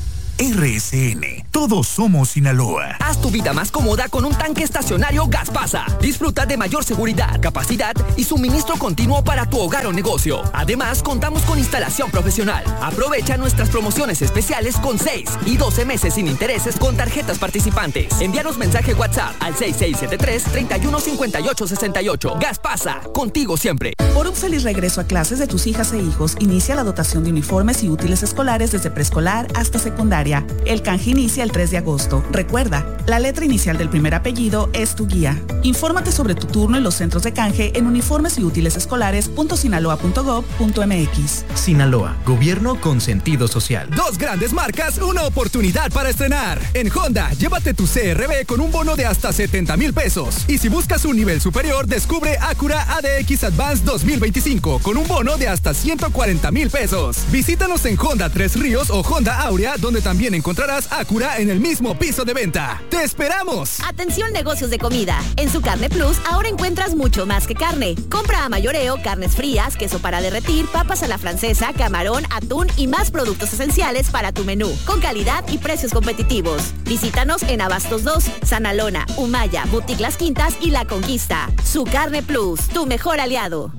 [SPEAKER 22] R S N, todos somos Sinaloa.
[SPEAKER 18] Haz tu vida más cómoda con un tanque estacionario Gaspasa. Disfruta de mayor seguridad, capacidad y suministro continuo para tu hogar o negocio. Además, contamos con instalación profesional. Aprovecha nuestras promociones especiales con seis y doce meses sin intereses con tarjetas participantes. Envíanos mensaje WhatsApp al seis seis siete tres, tres uno cinco ocho seis ocho. Gaspasa, contigo siempre.
[SPEAKER 23] Por un feliz regreso a clases de tus hijas e hijos, inicia la dotación de uniformes y útiles escolares desde preescolar hasta secundaria. El canje inicia el tres de agosto. Recuerda, la letra inicial del primer apellido es tu guía. Infórmate sobre tu turno en los centros de canje en uniformes y útiles escolares punto sinaloa punto gob punto mx.
[SPEAKER 24] Sinaloa, gobierno con sentido social.
[SPEAKER 18] Dos grandes marcas, una oportunidad para estrenar. En Honda, llévate tu C R V con un bono de hasta setenta mil pesos. Y si buscas un nivel superior, descubre Acura A D X Advance dos mil veinticinco con un bono de hasta ciento cuarenta mil pesos. Visítanos en Honda Tres Ríos o Honda Aurea, donde también encontrarás Acura en el mismo piso de venta. ¡Te esperamos!
[SPEAKER 17] Atención negocios de comida. En su Carne Plus ahora encuentras mucho más que carne. Compra a mayoreo, carnes frías, queso para derretir, papas a la francesa, camarón, atún y más productos esenciales para tu menú, con calidad y precios competitivos. Visítanos en Abastos dos, Sanalona, Humaya, Boutique Las Quintas y La Conquista. Su Carne Plus, tu mejor aliado.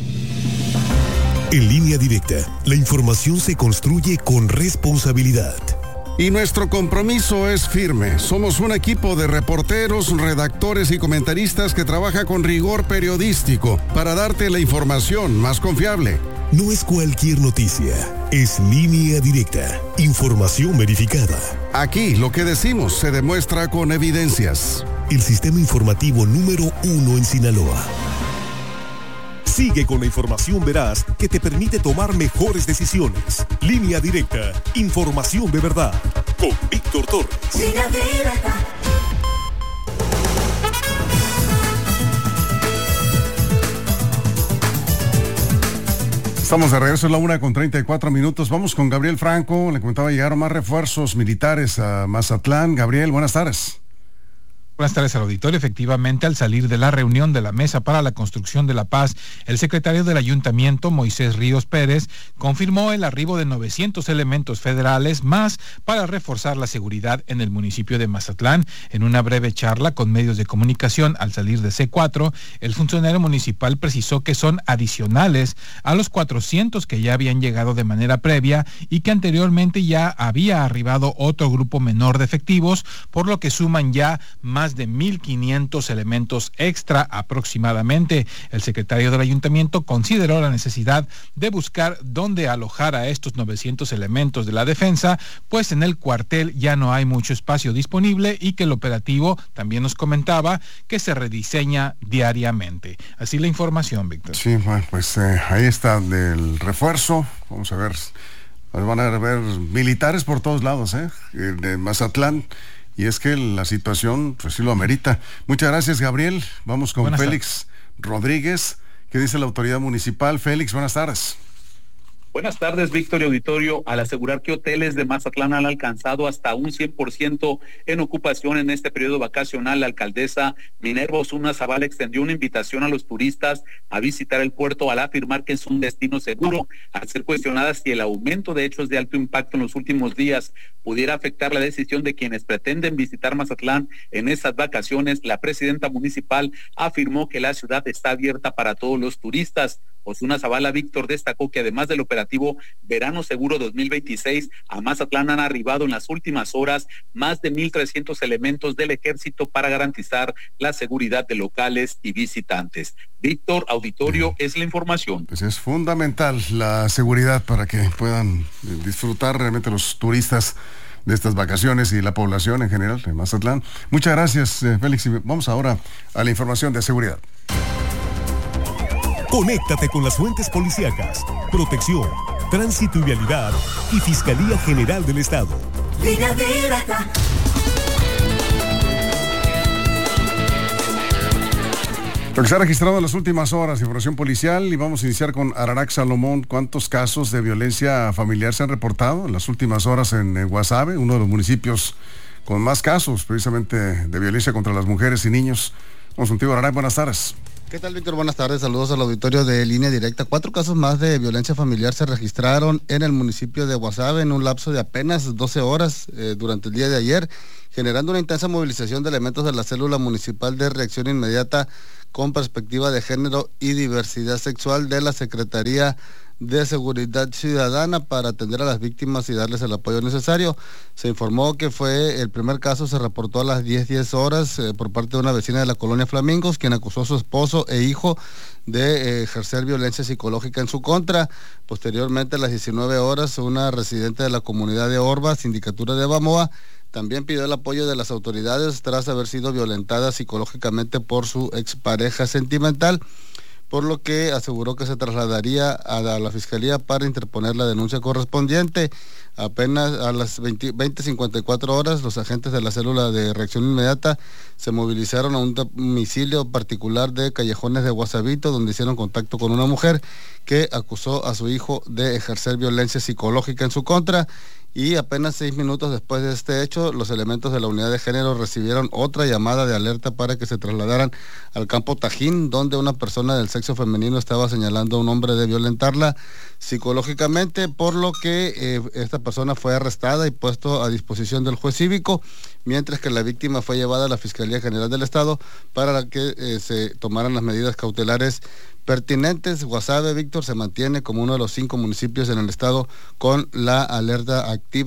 [SPEAKER 2] En Línea Directa, la información se construye con responsabilidad.
[SPEAKER 1] Y nuestro compromiso es firme. Somos un equipo de reporteros, redactores y comentaristas que trabaja con rigor periodístico para darte la información más confiable.
[SPEAKER 2] No es cualquier noticia, es Línea Directa. Información verificada.
[SPEAKER 1] Aquí lo que decimos se demuestra con evidencias.
[SPEAKER 2] El sistema informativo número uno en Sinaloa. Sigue con la información veraz que te permite tomar mejores decisiones. Línea Directa. Información de verdad. Con Víctor Torres.
[SPEAKER 3] Línea Directa.
[SPEAKER 1] Estamos de regreso, es la una con treinta y cuatro minutos. Vamos con Gabriel Franco. Le comentaba, llegaron más refuerzos militares a Mazatlán. Gabriel, buenas tardes.
[SPEAKER 4] Buenas tardes al auditorio. Efectivamente, al salir de la reunión de la Mesa para la Construcción de la Paz, el secretario del Ayuntamiento, Moisés Ríos Pérez, confirmó el arribo de novecientos elementos federales más para reforzar la seguridad en el municipio de Mazatlán. En una breve charla con medios de comunicación al salir de C cuatro, el funcionario municipal precisó que son adicionales a los cuatrocientos que ya habían llegado de manera previa y que anteriormente ya había arribado otro grupo menor de efectivos, por lo que suman ya más de mil quinientos elementos extra aproximadamente. El secretario del ayuntamiento consideró la necesidad de buscar dónde alojar a estos novecientos elementos de la defensa, pues en el cuartel ya no hay mucho espacio disponible y que el operativo, también nos comentaba, que se rediseña diariamente. Así la información, Víctor.
[SPEAKER 1] Sí, bueno, pues eh, ahí está del refuerzo. Vamos a ver, van a ver militares por todos lados, ¿eh? De Mazatlán. Y es que la situación, pues sí lo amerita. Muchas gracias, Gabriel. Vamos con buenas Félix tardes. Rodríguez. ¿Qué dice la autoridad municipal? Félix, buenas tardes.
[SPEAKER 5] Buenas tardes, Víctor y auditorio. Al asegurar que hoteles de Mazatlán han alcanzado hasta un cien por ciento en ocupación en este periodo vacacional, la alcaldesa Minerva Osuna Zavala extendió una invitación a los turistas a visitar el puerto al afirmar que es un destino seguro. Al ser cuestionada si el aumento de hechos de alto impacto en los últimos días pudiera afectar la decisión de quienes pretenden visitar Mazatlán en estas vacaciones, la presidenta municipal afirmó que la ciudad está abierta para todos los turistas. Osuna Zavala, Víctor, destacó que además del operativo Verano Seguro dos mil veintiséis, a Mazatlán han arribado en las últimas horas más de mil trescientos elementos del ejército para garantizar la seguridad de locales y visitantes. Víctor, auditorio, es la información.
[SPEAKER 1] Pues es fundamental la seguridad para que puedan disfrutar realmente los turistas de estas vacaciones y la población en general de Mazatlán. Muchas gracias, Félix. Vamos ahora a la información de seguridad.
[SPEAKER 2] Conéctate con las fuentes policíacas, protección, tránsito y vialidad y Fiscalía General del Estado.
[SPEAKER 3] Línea Directa.
[SPEAKER 1] Lo que se ha registrado en las últimas horas, información policial, y vamos a iniciar con Ararac Salomón. ¿Cuántos casos de violencia familiar se han reportado en las últimas horas en, en Guasave, uno de los municipios con más casos precisamente de violencia contra las mujeres y niños? Vamos contigo, Ararac, buenas tardes.
[SPEAKER 7] ¿Qué tal, Víctor? Buenas tardes, saludos al auditorio de Línea Directa. Cuatro casos más de violencia familiar se registraron en el municipio de Guasave en un lapso de apenas doce horas eh, durante el día de ayer, generando una intensa movilización de elementos de la célula municipal de reacción inmediata con perspectiva de género y diversidad sexual de la Secretaría de Seguridad Ciudadana para atender a las víctimas y darles el apoyo necesario. Se informó que fue el primer caso, se reportó a las diez horas eh, por parte de una vecina de la colonia Flamingos, quien acusó a su esposo e hijo de eh, ejercer violencia psicológica en su contra. Posteriormente, a las diecinueve horas, una residente de la comunidad de Orba, sindicatura de Bamoa, también pidió el apoyo de las autoridades tras haber sido violentada psicológicamente por su expareja sentimental, por lo que aseguró que se trasladaría a la, a la Fiscalía para interponer la denuncia correspondiente. Apenas a las veinte cincuenta y cuatro horas, los agentes de la célula de reacción inmediata se movilizaron a un domicilio particular de Callejones de Guasavito, donde hicieron contacto con una mujer que acusó a su hijo de ejercer violencia psicológica en su contra. Y apenas seis minutos después de este hecho, los elementos de la unidad de género recibieron otra llamada de alerta para que se trasladaran al campo Tajín, donde una persona del sexo femenino estaba señalando a un hombre de violentarla psicológicamente, por lo que eh, esta persona fue arrestada y puesto a disposición del juez cívico, mientras que la víctima fue llevada a la Fiscalía General del Estado para que eh, se tomaran las medidas cautelares pertinentes. Guasave, Víctor, se mantiene como uno de los cinco municipios en el estado con la alerta activa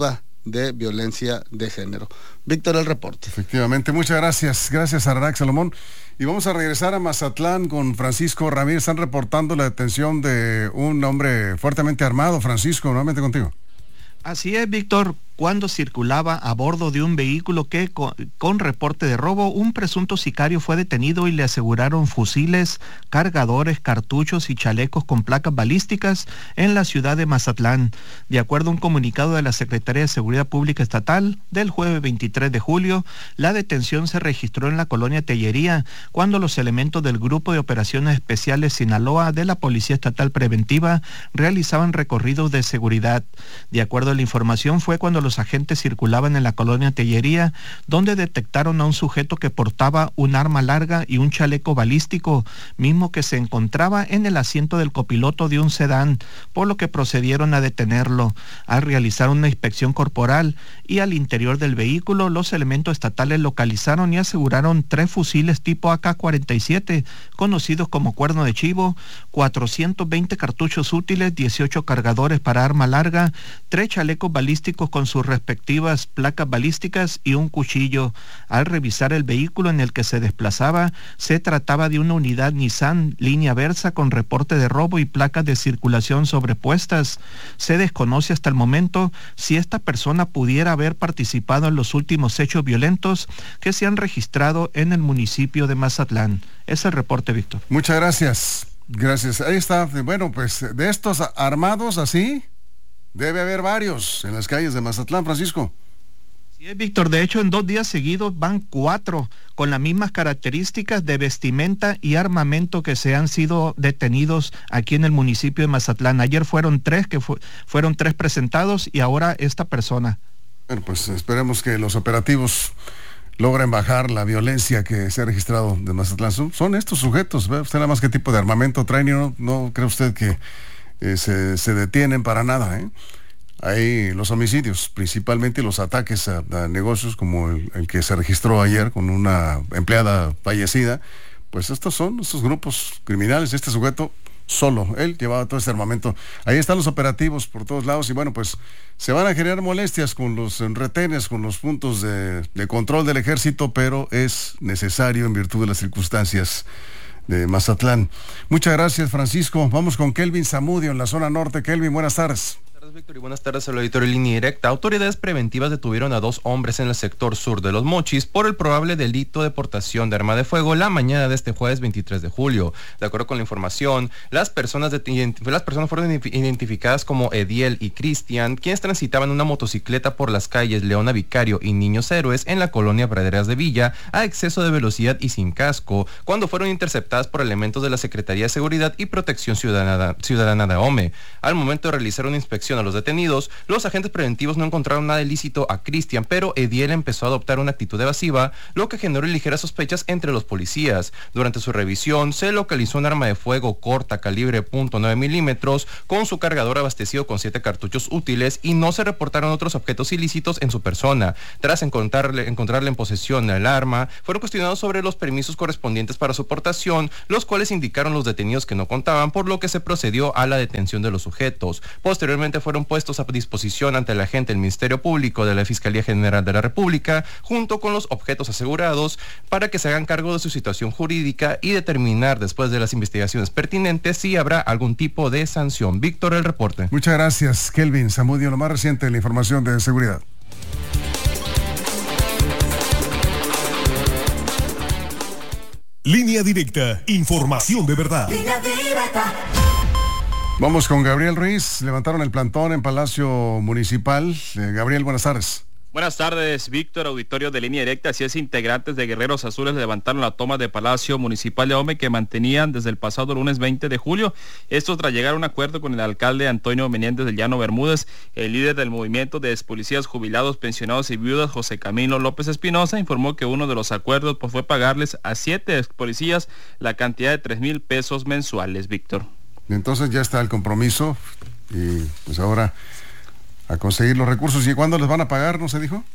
[SPEAKER 7] de violencia de género. Víctor, el reporte.
[SPEAKER 1] Efectivamente, muchas gracias. Gracias, Ararac Salomón. Y vamos a regresar a Mazatlán con Francisco Ramírez. Están reportando la detención de un hombre fuertemente armado. Francisco, nuevamente contigo.
[SPEAKER 6] Así es, Víctor. Cuando circulaba a bordo de un vehículo que con, con reporte de robo, un presunto sicario fue detenido y le aseguraron fusiles, cargadores, cartuchos y chalecos con placas balísticas en la ciudad de Mazatlán. De acuerdo a un comunicado de la Secretaría de Seguridad Pública Estatal del jueves veintitrés de julio, la detención se registró en la colonia Tellería cuando los elementos del Grupo de Operaciones Especiales Sinaloa de la Policía Estatal Preventiva realizaban recorridos de seguridad. De acuerdo a la información, fue cuando los Los agentes circulaban en la colonia Tellería, donde detectaron a un sujeto que portaba un arma larga y un chaleco balístico, mismo que se encontraba en el asiento del copiloto de un sedán, por lo que procedieron a detenerlo. Al realizar una inspección corporal y al interior del vehículo, los elementos estatales localizaron y aseguraron tres fusiles tipo A K cuarenta y siete, conocidos como cuerno de chivo, cuatrocientos veinte cartuchos útiles, dieciocho cargadores para arma larga, tres chalecos balísticos con sus respectivas placas balísticas y un cuchillo. Al revisar el vehículo en el que se desplazaba, se trataba de una unidad Nissan línea Versa con reporte de robo y placas de circulación sobrepuestas. Se desconoce hasta el momento si esta persona pudiera haber participado en los últimos hechos violentos que se han registrado en el municipio de Mazatlán. Es el reporte, Víctor.
[SPEAKER 1] Muchas gracias. Gracias. Ahí está. Bueno, pues de estos armados así, debe haber varios en las calles de Mazatlán, Francisco.
[SPEAKER 6] Sí, Víctor, de hecho en dos días seguidos van cuatro con las mismas características de vestimenta y armamento que se han sido detenidos aquí en el municipio de Mazatlán. Ayer fueron tres que fu- fueron tres presentados y ahora esta persona.
[SPEAKER 1] Bueno, pues esperemos que los operativos logren bajar la violencia que se ha registrado de Mazatlán. Son, son estos sujetos, ¿ve usted nada más qué tipo de armamento traen? No, no cree usted que Eh, se, se detienen para nada, ¿eh? Hay los homicidios, principalmente los ataques a, a negocios como el, el que se registró ayer con una empleada fallecida. Pues estos son estos grupos criminales. Este sujeto solo, él llevaba todo este armamento. Ahí están los operativos por todos lados y bueno, pues se van a generar molestias con los retenes, con los puntos de, de control del ejército, pero es necesario en virtud de las circunstancias de Mazatlán. Muchas gracias, Francisco. Vamos con Kelvin Zamudio en la zona norte. Kelvin, buenas tardes.
[SPEAKER 8] Buenas tardes, Víctor, y buenas tardes al auditorio de Línea Directa. Autoridades preventivas detuvieron a dos hombres en el sector sur de Los Mochis por el probable delito de portación de arma de fuego la mañana de este jueves veintitrés de julio. De acuerdo con la información, las personas, de, las personas fueron identificadas como Ediel y Cristian, quienes transitaban una motocicleta por las calles Leona Vicario y Niños Héroes en la colonia Praderas de Villa a exceso de velocidad y sin casco, cuando fueron interceptadas por elementos de la Secretaría de Seguridad y Protección Ciudadana, Ciudadana de O M E. Al momento de realizar una inspección a los detenidos, los agentes preventivos no encontraron nada ilícito a Cristian, pero Ediel empezó a adoptar una actitud evasiva, lo que generó ligeras sospechas entre los policías. Durante su revisión, se localizó un arma de fuego corta calibre punto nueve milímetros con su cargador abastecido con siete cartuchos útiles y no se reportaron otros objetos ilícitos en su persona. Tras encontrarle, encontrarle en posesión el arma, fueron cuestionados sobre los permisos correspondientes para su portación, los cuales indicaron los detenidos que no contaban, por lo que se procedió a la detención de los sujetos. Posteriormente fueron puestos a disposición ante el agente del Ministerio Público de la Fiscalía General de la República, junto con los objetos asegurados, para que se hagan cargo de su situación jurídica y determinar después de las investigaciones pertinentes si habrá algún tipo de sanción. Víctor, el reporte.
[SPEAKER 1] Muchas gracias, Kelvin Zamudio, lo más reciente de la información de seguridad.
[SPEAKER 2] Línea Directa, información de verdad.
[SPEAKER 3] Línea Directa.
[SPEAKER 1] Vamos con Gabriel Ruiz. Levantaron el plantón en Palacio Municipal. Eh, Gabriel, buenas tardes.
[SPEAKER 9] Buenas tardes, Víctor, auditorio de Línea Directa. Así es, integrantes de Guerreros Azules levantaron la toma de Palacio Municipal de O M E que mantenían desde el pasado lunes veinte de julio. Esto tras llegar a un acuerdo con el alcalde Antonio Menéndez del Llano Bermúdez. El líder del movimiento de expolicías jubilados, pensionados y viudas, José Camilo López Espinosa, informó que uno de los acuerdos pues, fue pagarles a siete expolicías la cantidad de tres mil pesos mensuales, Víctor.
[SPEAKER 1] Entonces ya está el compromiso y pues ahora a conseguir los recursos. ¿Y cuándo les van a pagar, no se dijo?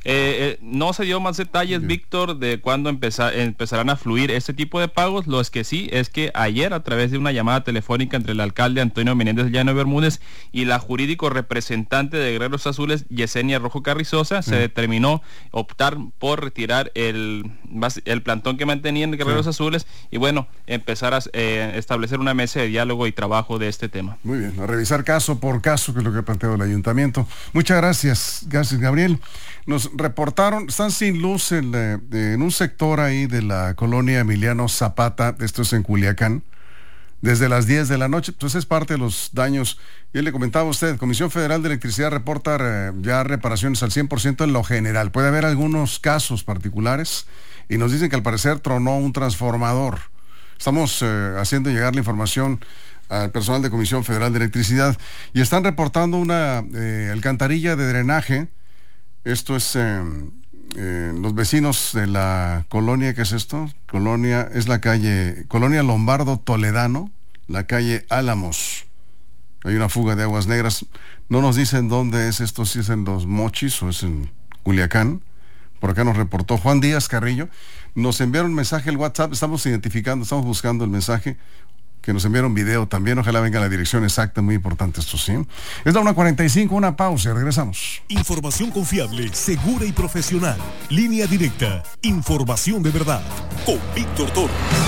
[SPEAKER 9] Eh, eh, no se dio más detalles, sí. Víctor, de cuándo empezar, empezarán a fluir este tipo de pagos. Lo que sí es que ayer, a través de una llamada telefónica entre el alcalde Antonio Menéndez Llano Bermúdez y la jurídico representante de Guerreros Azules, Yesenia Rojo Carrizosa, sí. se determinó optar por retirar el, el plantón que mantenían Guerreros sí. Azules y bueno, empezar a eh, establecer una mesa de diálogo y trabajo de este tema.
[SPEAKER 1] Muy bien, a revisar caso por caso, que es lo que ha planteado el ayuntamiento. Muchas gracias, gracias Gabriel. Nos reportaron, están sin luz en, en un sector ahí de la colonia Emiliano Zapata, esto es en Culiacán, desde las diez de la noche, entonces es parte de los daños. Yo le comentaba a usted, Comisión Federal de Electricidad reporta eh, ya reparaciones al cien por ciento en lo general. Puede haber algunos casos particulares y nos dicen que al parecer tronó un transformador. Estamos eh, haciendo llegar la información al personal de Comisión Federal de Electricidad y están reportando una eh, alcantarilla de drenaje. Esto es eh, eh, los vecinos de la colonia, ¿qué es esto? Colonia, es la calle, Colonia Lombardo Toledano, la calle Álamos. Hay una fuga de aguas negras. No nos dicen dónde es esto, si es en Los Mochis o es en Culiacán. Por acá nos reportó Juan Díaz Carrillo. Nos enviaron un mensaje al WhatsApp, estamos identificando, estamos buscando el mensaje, que nos enviaron video también, ojalá venga la dirección exacta, muy importante esto, ¿sí? Es la una cuarenta y cinco, una pausa, regresamos.
[SPEAKER 2] Información confiable, segura y profesional. Línea directa, información de verdad, con Víctor Torres.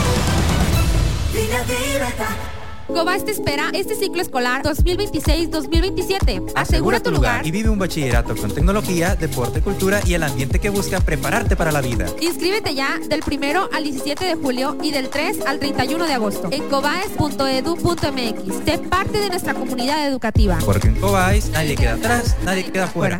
[SPEAKER 3] Línea directa.
[SPEAKER 10] Cobas te espera este ciclo escolar dos mil veintiséis dos mil veintisiete. Asegura tu lugar
[SPEAKER 11] y vive un bachillerato con tecnología, deporte, cultura y el ambiente que busca prepararte para la vida.
[SPEAKER 10] Inscríbete ya del primero al diecisiete de julio y del tres al treinta y uno de agosto en cobaes punto edu punto m x. Sé parte de nuestra comunidad educativa.
[SPEAKER 11] Porque en Cobaes nadie queda atrás, nadie queda fuera.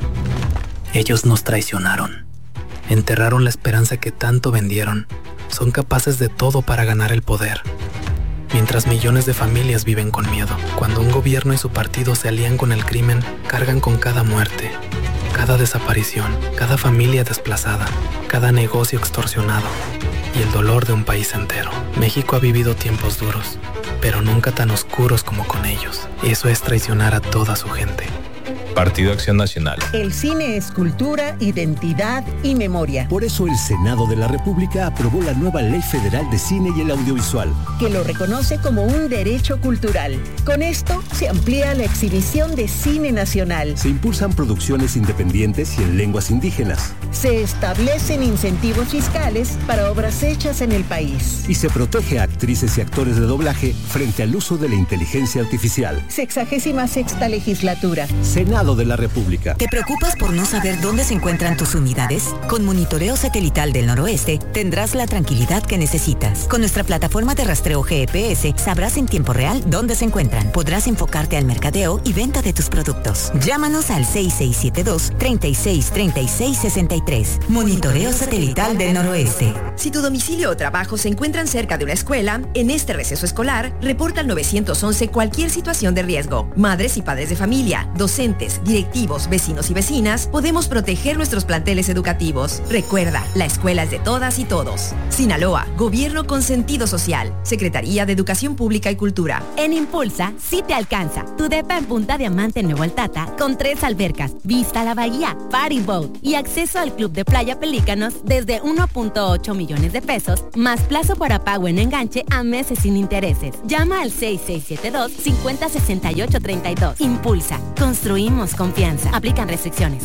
[SPEAKER 12] Ellos nos traicionaron. Enterraron la esperanza que tanto vendieron. Son capaces de todo para ganar el poder. Mientras millones de familias viven con miedo, cuando un gobierno y su partido se alían con el crimen, cargan con cada muerte, cada desaparición, cada familia desplazada, cada negocio extorsionado y el dolor de un país entero. México ha vivido tiempos duros, pero nunca tan oscuros como con ellos. Eso es traicionar a toda su gente.
[SPEAKER 13] Partido Acción Nacional.
[SPEAKER 25] El cine es cultura, identidad y memoria.
[SPEAKER 26] Por eso el Senado de la República aprobó la nueva Ley Federal de Cine y el Audiovisual,
[SPEAKER 25] que lo reconoce como un derecho cultural. Con esto se amplía la exhibición de cine nacional.
[SPEAKER 26] Se impulsan producciones independientes y en lenguas indígenas.
[SPEAKER 25] Se establecen incentivos fiscales para obras hechas en el país.
[SPEAKER 26] Y se protege a actrices y actores de doblaje frente al uso de la inteligencia artificial.
[SPEAKER 25] Sexagésima sexta legislatura.
[SPEAKER 26] Senado de la República.
[SPEAKER 27] ¿Te preocupas por no saber dónde se encuentran tus unidades? Con Monitoreo Satelital del Noroeste tendrás la tranquilidad que necesitas. Con nuestra plataforma de rastreo G P S sabrás en tiempo real dónde se encuentran. Podrás enfocarte al mercadeo y venta de tus productos. Llámanos al seis seis siete dos, tres seis tres seis seis tres. Monitoreo Satelital del Noroeste.
[SPEAKER 28] Si tu domicilio o trabajo se encuentran cerca de una escuela, en este receso escolar, reporta al nueve once cualquier situación de riesgo. Madres y padres de familia, docentes, directivos, vecinos y vecinas, podemos proteger nuestros planteles educativos. Recuerda, la escuela es de todas y todos. Sinaloa, Gobierno con sentido social. Secretaría de Educación Pública y Cultura.
[SPEAKER 17] En Impulsa, sí te alcanza. Tu depa en Punta Diamante en Nuevo Altata, con tres albercas, vista a la bahía, party boat y acceso al Club de Playa Pelícanos desde uno punto ocho millones de pesos, más plazo para pago en enganche a meses sin intereses. Llama al seis seis siete dos, cinco cero seis ocho tres dos. Impulsa. Construimos confianza. Aplican restricciones.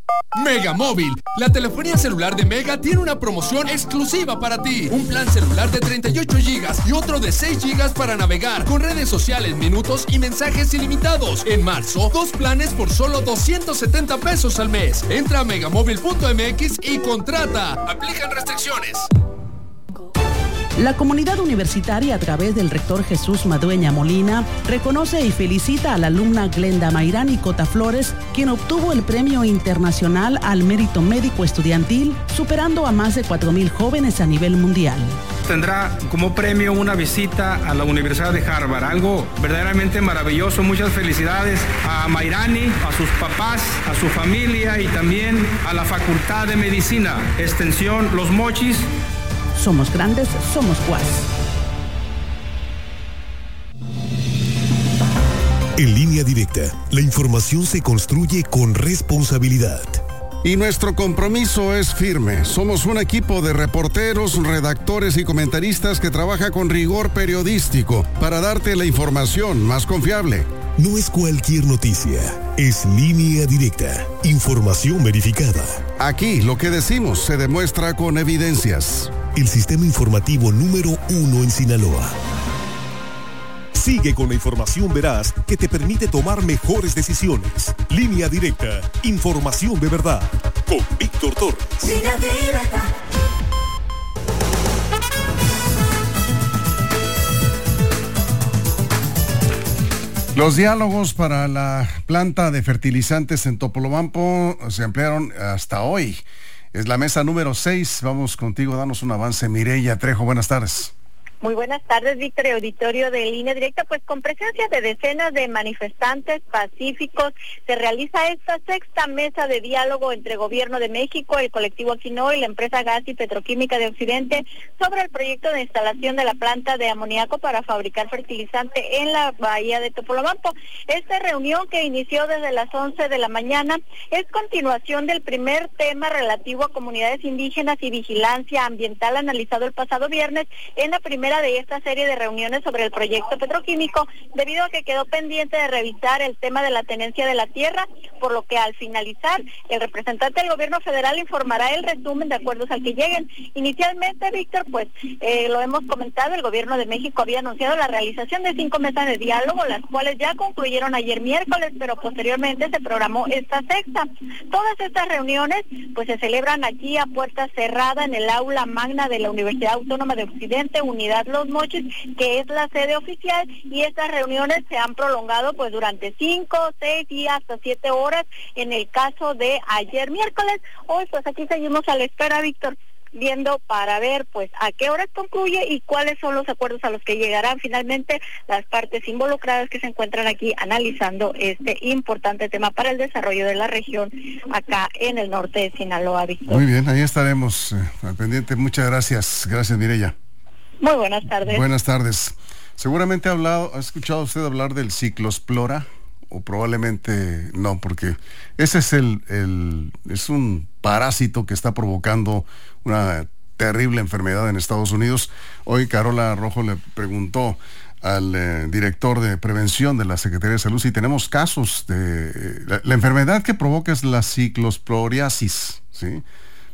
[SPEAKER 29] Mega Móvil, la telefonía celular de Mega tiene una promoción exclusiva para ti. Un plan celular de treinta y ocho gigas y otro de seis gigas para navegar, con redes sociales, minutos y mensajes ilimitados. En marzo, dos planes por solo doscientos setenta pesos al mes. Entra a megamóvil punto m x y contrata. Aplican restricciones.
[SPEAKER 23] La comunidad universitaria, a través del rector Jesús Madueña Molina, reconoce y felicita a la alumna Glenda Mayrani Cota Flores, quien obtuvo el Premio Internacional al Mérito Médico Estudiantil, superando a más de cuatro mil jóvenes a nivel mundial.
[SPEAKER 30] Tendrá como premio una visita a la Universidad de Harvard, algo verdaderamente maravilloso. Muchas felicidades a Mayrani, a sus papás, a su familia y también a la Facultad de Medicina, Extensión Los Mochis.
[SPEAKER 23] Somos grandes, somos U A S.
[SPEAKER 2] En Línea Directa, la información se construye con responsabilidad.
[SPEAKER 1] Y nuestro compromiso es firme. Somos un equipo de reporteros, redactores y comentaristas que trabaja con rigor periodístico para darte la información más confiable.
[SPEAKER 2] No es cualquier noticia, es Línea Directa, información verificada.
[SPEAKER 1] Aquí lo que decimos se demuestra con evidencias.
[SPEAKER 2] El sistema informativo número uno en Sinaloa. Sigue con la información veraz que te permite tomar mejores decisiones. Línea Directa, información de verdad. Con Víctor Torres.
[SPEAKER 3] Línea Directa.
[SPEAKER 1] Los diálogos para la planta de fertilizantes en Topolobampo se ampliaron hasta hoy. Es la mesa número seis. Vamos contigo, danos un avance. Mireya Trejo, buenas tardes.
[SPEAKER 4] Muy buenas tardes, Víctor, y auditorio de Línea Directa. Pues con presencia de decenas de manifestantes pacíficos, se realiza esta sexta mesa de diálogo entre Gobierno de México, el colectivo Aquino y la empresa Gas y Petroquímica de Occidente sobre el proyecto de instalación de la planta de amoníaco para fabricar fertilizante en la bahía de Topolobampo. Esta reunión, que inició desde las once de la mañana, es continuación del primer tema relativo a comunidades indígenas y vigilancia ambiental analizado el pasado viernes en la primera de esta serie de reuniones sobre el proyecto petroquímico, debido a que quedó pendiente de revisar el tema de la tenencia de la tierra, por lo que al finalizar el representante del gobierno federal informará el resumen de acuerdos al que lleguen. Inicialmente, Víctor, pues eh, lo hemos comentado, el gobierno de México había anunciado la realización de cinco mesas de diálogo, las cuales ya concluyeron ayer miércoles, pero posteriormente se programó esta sexta. Todas estas reuniones pues se celebran aquí a puerta cerrada en el aula magna de la Universidad Autónoma de Occidente, Unidad Los Mochis, que es la sede oficial, y estas reuniones se han prolongado pues durante cinco, seis y hasta siete horas en el caso de ayer miércoles. Hoy pues aquí seguimos a la espera, Víctor, viendo para ver pues a qué horas concluye y cuáles son los acuerdos a los que llegarán finalmente las partes involucradas que se encuentran aquí analizando este importante tema para el desarrollo de la región acá en el norte de Sinaloa, Víctor.
[SPEAKER 1] Muy bien, ahí estaremos eh, al pendiente. Muchas gracias. Gracias, Mireya.
[SPEAKER 4] Muy buenas tardes.
[SPEAKER 1] Buenas tardes. Seguramente ha hablado, ¿ha escuchado usted hablar del ciclospora? O probablemente no, porque ese es el, el es un parásito que está provocando una terrible enfermedad en Estados Unidos. Hoy Carola Rojo le preguntó al eh, director de prevención de la Secretaría de Salud si tenemos casos de eh, la, la enfermedad que provoca es la ciclosporiasis, ¿sí?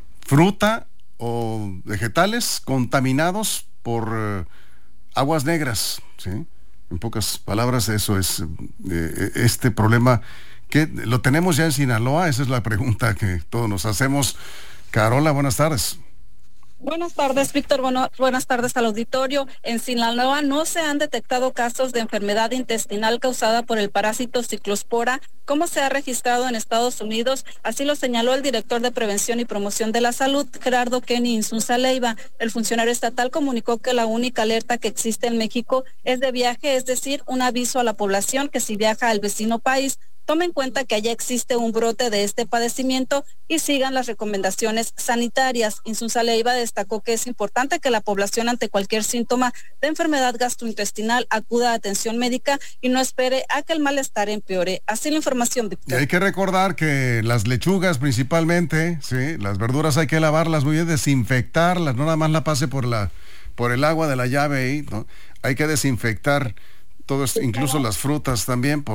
[SPEAKER 1] Fruta o vegetales contaminados por eh, aguas negras, ¿sí? En pocas palabras, eso es eh, este problema que lo tenemos ya en Sinaloa. Esa es la pregunta que todos nos hacemos. Carola, buenas tardes.
[SPEAKER 14] Buenas tardes, Víctor. Bueno, buenas tardes al auditorio. En Sinaloa no se han detectado casos de enfermedad intestinal causada por el parásito ciclospora, como se ha registrado en Estados Unidos. Así lo señaló el director de Prevención y Promoción de la Salud, Gerardo Kenny Insunza Leiva. El funcionario estatal comunicó que la única alerta que existe en México es de viaje, es decir, un aviso a la población que si viaja al vecino país, tome en cuenta que allá existe un brote de este padecimiento y sigan las recomendaciones sanitarias. Insunza Leiva destacó que es importante que la población ante cualquier síntoma de enfermedad gastrointestinal acuda a atención médica y no espere a que el malestar empeore. Así la información, Víctor.
[SPEAKER 1] Y hay que recordar que las lechugas principalmente, sí, las verduras hay que lavarlas muy bien, desinfectarlas, no nada más la pase por la por el agua de la llave ahí, ¿no? Hay que desinfectar todo esto, incluso las frutas también, por